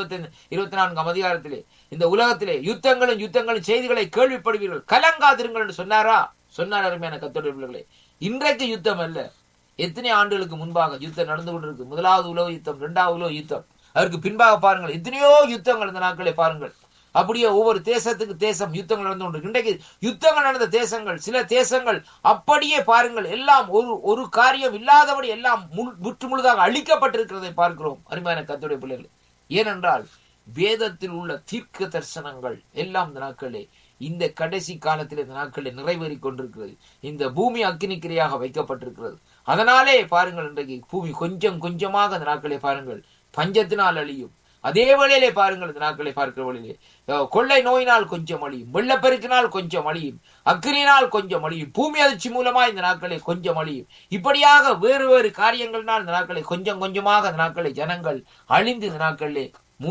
24 அதிகாரத்திலே, இந்த உலகத்திலே யுத்தங்களும் செய்திகளை கேள்விப்படுவீர்கள், கலங்காதிருங்கள் என்று சொன்னார் அருமையான கர்த்தருடைய பிள்ளைகளே. இன்றைக்கு யுத்தம் அல்ல, எத்தனை ஆண்டுகளுக்கு முன்பாக யுத்தம் நடந்து கொண்டிருக்கு. முதலாவது உலக யுத்தம், இரண்டாவது உலக யுத்தம், அதற்கு பின்பாக பாருங்கள் எத்தனையோ யுத்தங்கள் இந்த நாட்களை பாருங்கள். அப்படியே ஒவ்வொரு தேசத்துக்கு தேசம் யுத்தங்கள் நடந்து கொண்டு இன்றைக்கு யுத்தங்கள் நடந்த தேசங்கள், சில தேசங்கள் அப்படியே பாருங்கள் எல்லாம் ஒரு காரியம் இல்லாதபடி எல்லாம் முற்றுமுழுதாக அழிக்கப்பட்டிருக்கிறதை பார்க்கிறோம் அருமையான கர்த்தருடைய பிள்ளைகள். ஏனென்றால் வேதத்தில் உள்ள தீர்க்க தரிசனங்கள் எல்லாம் இந்த நாட்களே இந்த கடைசி காலத்தில் இந்த நாட்களில் நிறைவேறி கொண்டிருக்கிறது. இந்த பூமி அக்கினிக்கிரையாக வைக்கப்பட்டிருக்கிறது. அதனாலே பாருங்கள் இன்றைக்கு பூமி கொஞ்சம் கொஞ்சமாக இந்த நாட்களை பாருங்கள் பஞ்சத்தினால் அழியும். அதே வேளையிலே பாருங்கள் இந்த நாட்களை பார்க்கிற வழியிலே கொள்ளை நோயினால் கொஞ்சம் அழியும், வெள்ளப்பெருக்கினால் கொஞ்சம் அழியும், அக்கினியினால் கொஞ்சம் அழியும், பூமி அதிர்ச்சி மூலமா இந்த நாட்களை கொஞ்சம் அழியும். இப்படியாக வேறு வேறு காரியங்கள்னால் இந்த நாட்களை கொஞ்சம் கொஞ்சமாக இந்த நாட்களை ஜனங்கள் அழிந்து இந்த நாட்களிலே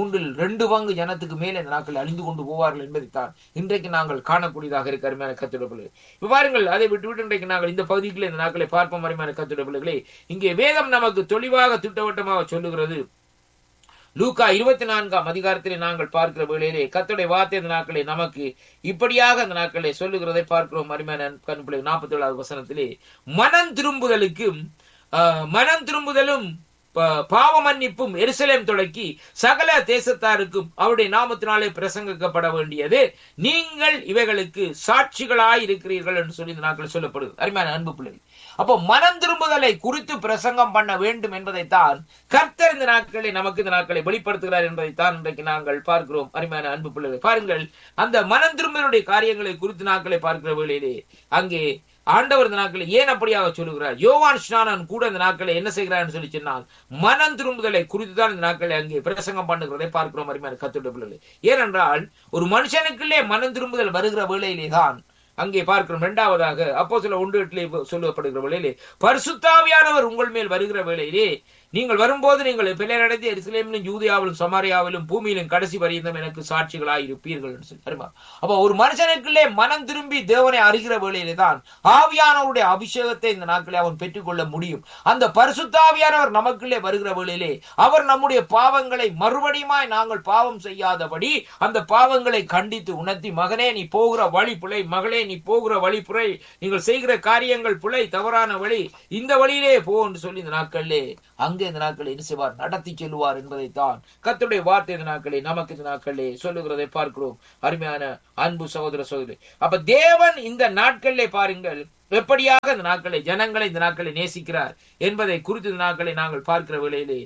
2 பங்கு ஜனத்துக்கு மேலே இந்த நாட்கள் அழிந்து கொண்டு போவார்கள் என்பதைத்தான் இன்றைக்கு நாங்கள் காணக்கூடியதாக இருக்க அருமையான கர்த்தருடைய பிள்ளைகளே. இப்ப பாருங்கள், அதை விட்டு இன்றைக்கு நாங்கள் இந்த பகுதிக்குள்ள இந்த நாட்களை பார்ப்போம் அருமையான கர்த்தருடைய பிள்ளைகளே. இங்கே வேதம் நமக்கு தெளிவாக திட்டவட்டமாக சொல்லுகிறது. லூக்கா 24 அதிகாரத்திலே நாங்கள் பார்க்கிற வேளையிலே கர்த்தருடைய வார்த்தை இந்த நாட்களை நமக்கு இப்படியாக இந்த நாட்களை சொல்லுகிறதை பார்க்கிறோம் அருமையான கண்பிள்ளை. 47வது வசனத்திலே மனம் திரும்புதலும் பாவ மன்னிப்பும் எருசலேம் தொடக்கி சகல தேசத்தாருக்கும் அவருடைய நாமத்தினாலே பிரசங்கிக்கப்பட வேண்டியது, நீங்கள் இவைகளுக்கு சாட்சிகளாய் இருக்கிறீர்கள் என்று சொல்லி இந்த நாட்கள் சொல்லப்படுது அருமையான அன்பு பிள்ளைகள். அப்போ மனம் திரும்புதலை குறித்து பிரசங்கம் பண்ண வேண்டும் என்பதைத்தான் கர்த்தர் இந்த நாட்களை நமக்கு இந்த நாட்களை வெளிப்படுத்துகிறார் என்பதைத்தான் இன்றைக்கு நாங்கள் பார்க்கிறோம் அருமையான அன்பு பிள்ளைகள். பாருங்கள், அந்த மனம் திரும்புதலுடைய காரியங்களை குறித்து நாட்களை பார்க்கிற வேளையிலே அங்கே ஆண்டவர் இந்த நாட்களை ஏன் அப்படியாக சொல்லுகிறார்? யோவான் ஸ்நானன் கூட இந்த நாட்களை என்ன செய்கிறார் சொல்லி சொன்னால் மனம் திரும்புதலை குறித்துதான் இந்த நாட்களை அங்கே பிரசங்கம் பண்ணுகிறதை பார்க்கிறோம். அருமையான கர்த்தருடைய பிள்ளைகளே, ஏனென்றால் ஒரு மனுஷனுக்குள்ளே மனம் திரும்புதல் வருகிற வேளையிலே தான் அங்கே பார்க்கிறோம். இரண்டாவதாக அப்போஸ்தலர் 1:8 சொல்லப்படுகிற வேளையிலே பரிசுத்தாவியானவர் உங்கள் மேல் வருகிற வேளையிலே நீங்கள் வரும்போது நீங்கள் பிள்ளையடைந்து எருசலேமிலும் யூதேயாவிலும் சமாரியாவிலும் பூமியிலும் கடைசி வரையும் எனக்கு சாட்சிகளாய் இருப்பீர்கள் என்று சொல்லி. அப்ப ஒரு மனுஷனுக்குள்ளே மனம் திரும்பி தேவனை அறிகிற வேளையிலே தான் ஆவியானவருடைய அபிஷேகத்தை இந்த நாட்களே அவன் பெற்றுக்கொள்ள முடியும். அந்த பரிசுத்தாவியானவர் நமக்குள்ளே வருகிற வேளையிலே அவர் நம்முடைய பாவங்களை மறுபடியுமாய் நாங்கள் பாவம் செய்யாதபடி அந்த பாவங்களை கண்டித்து உணர்த்தி, மகனே நீ போகிற வழி பிழை, மகளே நீ போகிற வழி பிழை, நீங்கள் செய்கிற காரியங்கள் பிழை, தவறான வழி, இந்த வழியிலே போ என்று சொல்லி இந்த நாட்களிலே இந்த நாட்களை என்ன செய்வார்? நடத்தி செல்வார் என்பதைத்தான் கர்த்தருடைய வார்த்தை இந்த நாட்களை நமக்கு இந்த நாட்களே சொல்லுகிறதை பார்க்கிறோம். அருமையான அன்பு சகோதர சகோதரி, அப்ப தேவன் இந்த நாட்களிலே பாருங்கள் எப்படியாக இந்த நாட்களை ஜனங்களை இந்த நாட்களை நேசிக்கிறார் என்பதை குறித்து இந்த நாட்களை நாங்கள் பார்க்கிற வேளையிலே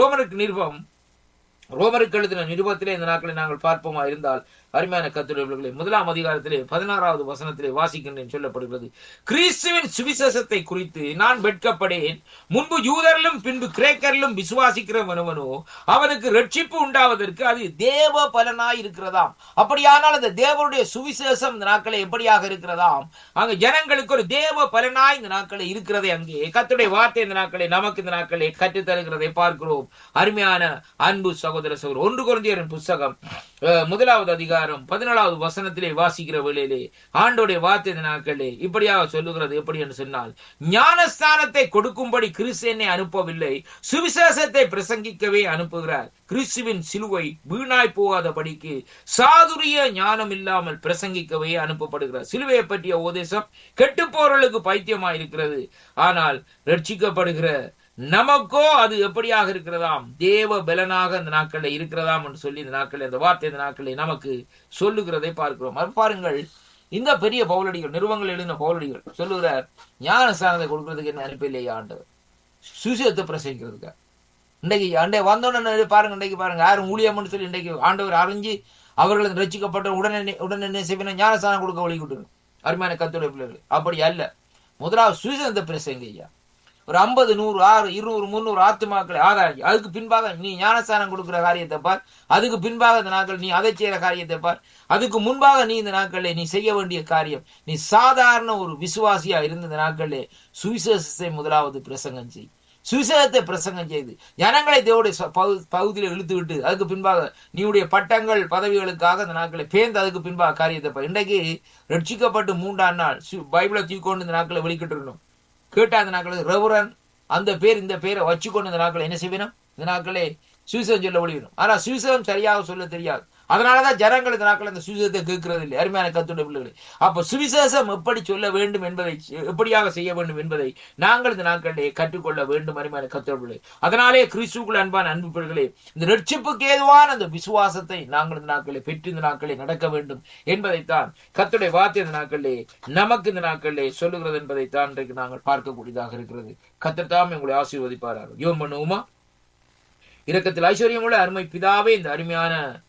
ரோமருக்கு எழுதின நிருபத்திலே இந்த நாட்களை நாங்கள் பார்ப்போமா இருந்தால் அருமையான கர்த்தருடைய 1ஆம் அதிகாரத்திலே 16வது வசனத்திலே வாசிக்கின்றேன் சொல்லப்படுகிறது. கிறிஸ்துவின் சுவிசேஷத்தை குறித்து நான் வெட்கப்படேன். முன்பு யூதரிலும் பின்பு கிரேக்கரிலும் விசுவாசிக்கிறவனோ அவனுக்கு ரட்சிப்பு உண்டாவதற்கு அது தேவ பலனாய் இருக்கிறதாம். அப்படியானால் அந்த தேவனுடைய சுவிசேஷம் இந்த நாட்களை எப்படியாக இருக்கிறதாம்? அங்க ஜனங்களுக்கு ஒரு தேவ பலனாய் இந்த நாட்களை இருக்கிறதை அங்கே கர்த்தருடைய வார்த்தை இந்த நாட்களை நமக்கு இந்த நாட்களை கற்றுத் தருகிறதை பார்க்கிறோம். அருமையான அன்பு சகோதர சகோதரர், 1 கொரிந்தியரின் புத்தகம் 1வது அதிகாரம் 14வது வசனத்திலே வாசிக்கிற வேளையிலே ஆண்டோடைய வார்த்தை இந்த நாட்களே இப்படியாக சொல்லுகிறது. எப்படி என்று சொன்னால், ஞானஸ்தானத்தை கொடுக்கும்படி கிறிஸ்து என்னை அனுப்பவில்லை, சுவிசேஷத்தை பிரசங்கிக்கவே அனுப்புகிறார். கிறிஸ்துவின் சிலுவை வீணாய் போகாதபடிக்கு சாதுரிய ஞானம் இல்லாமல் பிரசங்கிக்கவே அனுப்பப்படுகிறார். சிலுவையை பற்றிய உபதேசம் கெட்டு போறவர்களுக்கு பைத்தியமாய் இருக்கிறது, ஆனால் ரட்சிக்கப்படுகிற நமக்கோ அது எப்படியாக இருக்கிறதாம்? தேவ பலனாக இந்த நாட்களை இருக்கிறதாம் என்று சொல்லி இந்த நாட்களை அந்த வார்த்தை இந்த நாட்களை நமக்கு சொல்லுகிறதை பார்க்கிறோம். அது பாருங்கள், இந்த பெரிய பவுலடிகள் நிறுவனங்கள் எழுதின பவுலடிகள் சொல்லுகிறார், ஞானஸ்தானத்தை கொடுக்கிறதுக்கு என்ன அனுப்பலையா ஆண்டவர்? சுவிசேஷத்தை பிரசங்கிக்கிறதுக்கு இன்றைக்கு அண்டை வந்தோன்னு பாருங்க, இன்றைக்கு பாருங்க யாரும் ஊழியம்னு சொல்லி இன்றைக்கு ஆண்டவர் அறிஞ்சு அவர்களுக்கு ரட்சிக்கப்பட்ட உடனே செய்வின ஞானஸ்தானம் கொடுக்க வழி கொடுக்கணும். அருமையான கர்த்தருடைய பிள்ளைகள், அப்படி அல்ல. முதலாவது சுவிசேஷத்தை பிரசங்கியா ஒரு 50, 100, 6, 200, 300 ஆத்துமாக்களை ஆதாரி, அதுக்கு பின்பாக நீ ஞானஸ்தானம் கொடுக்கிற காரியத்தை பார், அதுக்கு பின்பாக இந்த நாட்கள் நீ அதை செய்யற காரியத்தை பார், அதுக்கு முன்பாக நீ இந்த நாட்களில் நீ செய்ய வேண்டிய காரியம், நீ சாதாரண ஒரு விசுவாசியா இருந்த இந்த நாட்களிலே சுவிசேஷத்தை முதலாவது பிரசங்கம் செய். சுவிசேஷத்தை பிரசங்கம் செய்து ஜனங்களை தேவனுடைய பகுதியில் இழுத்து விட்டு அதுக்கு பின்பாக நீயுடைய பட்டங்கள் பதவிகளுக்காக இந்த நாட்களை பேர்ந்து அதுக்கு பின்பாக காரியத்தை பார். இன்றைக்கு ரட்சிக்கப்பட்டு 3ஆம் நாள் பைபிளை தூக்கிக்கொண்டு இந்த நாட்களை வெளிக்கிட்டு இருக்கணும். கேட்டா இந்த நாட்கள் ரெவரன் அந்த பேர் இந்த பேரை வச்சுக்கொண்டு இந்த நாட்களை என்ன செய்யணும்? இந்த நாட்களே சுவிசேஷம் சொல்ல ஒழியணும். ஆனா சுவிசேஷம் சரியாக சொல்ல தெரியாது. அதனாலதான் ஜனங்கள் இந்த நாட்கள் அந்த சுவிசேஷத்தை கேட்கிறது இல்லை. அருமையான கர்த்தருடைய பிள்ளைகளே, அப்ப சுவிசேஷம் எப்படி சொல்ல வேண்டும் என்பதை, எப்படியாக செய்ய வேண்டும் என்பதை நாங்கள் இந்த நாட்களிலே கற்றுக்கொள்ள வேண்டும். அருமையான கர்த்தருடைய பிள்ளைகளே, அதனாலே கிறிஸ்துவுக்குள் அன்பான அன்பு பிள்ளைகளே, இந்த ரட்சிப்புக்கு ஏதுவான அந்த விசுவாசத்தை நாங்கள் இந்த நாட்களை பெற்று இந்த நாட்களை நடக்க வேண்டும் என்பதைத்தான் கர்த்தருடைய வார்த்தை இந்த நாட்களிலே நமக்கு இந்த நாட்களிலே சொல்லுகிறது என்பதைத்தான் இன்றைக்கு நாங்கள் பார்க்கக்கூடியதாக இருக்கிறது. கர்த்தர் தாமே உங்களை ஆசீர்வதிப்பாராக. ஜெபம் பண்ணுவோமா? இரக்கத்தில் ஐஸ்வர்யமுள்ள அருமை பிதாவே, இந்த அருமையான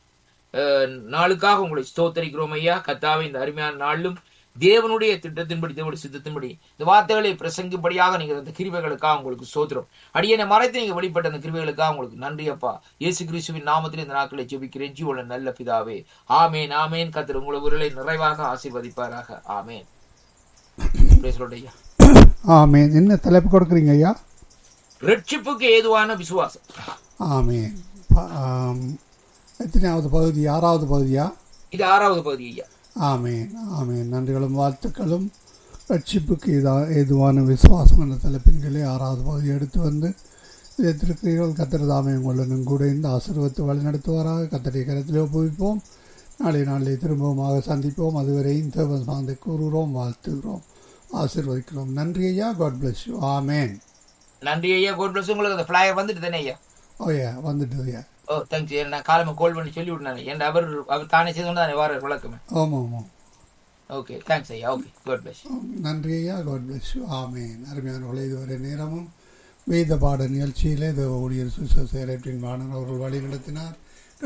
நாளுக்காக உங்களை ஸ்தோத்தரிக்கிறோம் ஐயா. கர்த்தாவே, இந்த அருமையான நாளிலும் தேவனுடைய திட்டத்தின்படி தேவனுடைய சித்தத்தின்படி இந்த வார்த்தைகளை பிரசங்கிப்படியாக நீங்க அந்த கிருபைகளுக்காக உங்களுக்கு ஸ்தோத்திரம். அடியனை மறைத்து நீங்க வெளிப்பட்ட அந்த கிருபைகளுக்காக உங்களுக்கு நன்றி அப்பா. இயேசு கிறிஸ்துவின் நாமத்தில் இந்த நாட்களை ஜெபிக்கிறேன் ஜீவனுள்ள நல்ல பிதாவே, ஆமேன் ஆமேன். கர்த்தர் உங்களை உங்களை நிறைவாக ஆசீர்வதிப்பாராக. ஆமேன். ஐயா, ஆமேன். என்ன தலைப்பு கொடுக்குறீங்க ஐயா? ரட்சிப்புக்கு ஏதுவான விசுவாசம். ஆமேன். எத்தனையாவது பகுதி? 6வது பகுதியா? இது 6வது பகுதி ஐயா. ஆமேன் ஆமேன். நன்றிகளும் வாழ்த்துக்களும். ரட்சிப்புக்கு ஏதுவான விசுவாசம் என்ற தலைப்பின்களே 6வது பகுதி எடுத்து வந்து எதிர்க்கிறீர்கள். கர்த்தர் தாமே உங்களுடன் கூட இந்த ஆசீர்வாதத்தை வழிநடத்துவாராக. கர்த்தருடைய கரத்திலே ஒப்புவிப்போம். நாளை திரும்பமாக சந்திப்போம். அதுவரை இந்த சாந்தை கூறுகிறோம், வாழ்த்துகிறோம், ஆசீர்வதிக்கிறோம். நன்றி ஐயா. God bless you. ஆமேன். நன்றி ஐயா. God plus. உங்களுக்கு அந்த ஃபிளையர் வந்துட்டு தானே ஐயா? ஓயா, வந்துட்டு ஐயா. ஓ, தேங்க்ஸ். நான் காலமே கால் பண்ணி சொல்லி விட்டேன். ஏன்னா அவர் தானே செய்து தானே வர விளக்கமே. ஆமாம் ஆமாம். ஓகே, தேங்க்ஸ் ஐயா. Okay, God plus. நன்றி ஐயா. God bless you. ஆமேன். அருமையானவர்களே, இதுவரை நேரமும் வேத பாட நிகழ்ச்சியிலே ஊழியர் சுசேரட்டின் வாணன் அவர்கள் வழி நடத்தினார்.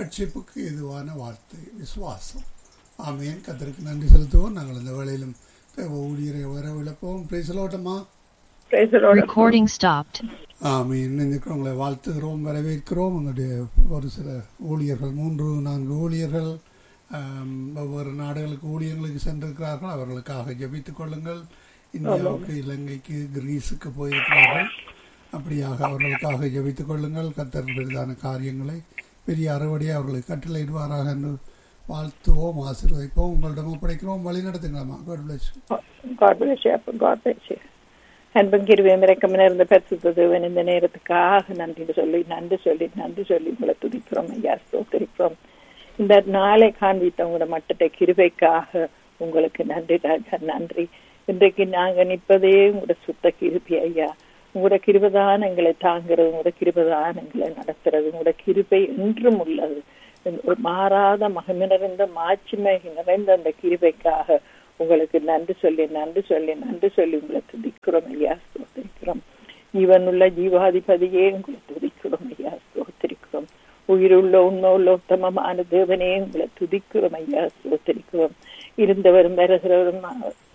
ரட்சிப்புக்கு எதுவான வார்த்தை விசுவாசம். ஆமேன். கர்த்தருக்கு நன்றி செலுத்துவோம். நாங்கள் இந்த வேளையிலும் ஊழியரை வரவிழப்போம். பேசலோட்டமா Recording stopped. உங்களை வாழ்த்துகிறோம், வரவேற்கிறோம். எங்களுடைய ஒரு சில ஊழியர்கள் 3-4 ஊழியர்கள் ஒவ்வொரு நாடுகளுக்கு ஊழியர்களுக்கு சென்றிருக்கிறார்கள். அவர்களுக்காக ஜெபித்துக் கொள்ளுங்கள். இந்தியாவுக்கு, இலங்கைக்கு, கிரீஸுக்கு போயிருக்கிறார்கள். அப்படியாக அவர்களுக்காக ஜெபித்துக் கொள்ளுங்கள். கர்த்தர் பெரிதான காரியங்களை பெரிய அறுவடையை அவர்களுக்கு கட்டளையிடுவாராக என்று வாழ்த்துவோம், ஆசீர்வதிப்போம். உங்களிடம் ஒப்படைக்கிறோம், வழி நடத்துங்களாமா. God bless you. அன்பும் கிருபையும் இரக்கமும் நிறைந்த பரிசுத்த தேவன், இந்த நேரத்துக்காக நன்றி சொல்லி உங்களை துதிக்கிறோம் ஐயா, ஸ்தோத்திரிக்கிறோம். இந்த நாளை காண்பித்த உங்களோட மட்டத்தை கிருபைக்காக உங்களுக்கு நன்றி ராஜா, நன்றி. இன்றைக்கு நாங்க நிற்பதே உங்களோட சுத்த கிருபை ஐயா. உங்களோட கிருபைதான் எங்களை தாங்கிறது, உங்களோட கிருபைதான் எங்களை நடத்துறது. உங்களோட கிருபை என்றும் உள்ளது. மாறாத மகிமை நிறைந்த மாட்சிமை நிறைந்த அந்த கிருபைக்காக உங்களுக்கு நன்றி சொல்லி உங்களை துதிக்கிறோம் ஐயா, ஸ்தோத்திரிக்கிறோம். ஜீவனுள்ள ஜீவாதிபதியே உங்களை துதிக்கிறோம் ஐயா, ஸ்தோத்திரிக்கிறோம். உயிருள்ள உண்மை உள்ள உத்தமமான தேவனே உங்களை துதிக்கிறோம் ஐயா, ஸ்தோத்திரிக்கிறோம். இருந்தவரும் வருகிறவரும்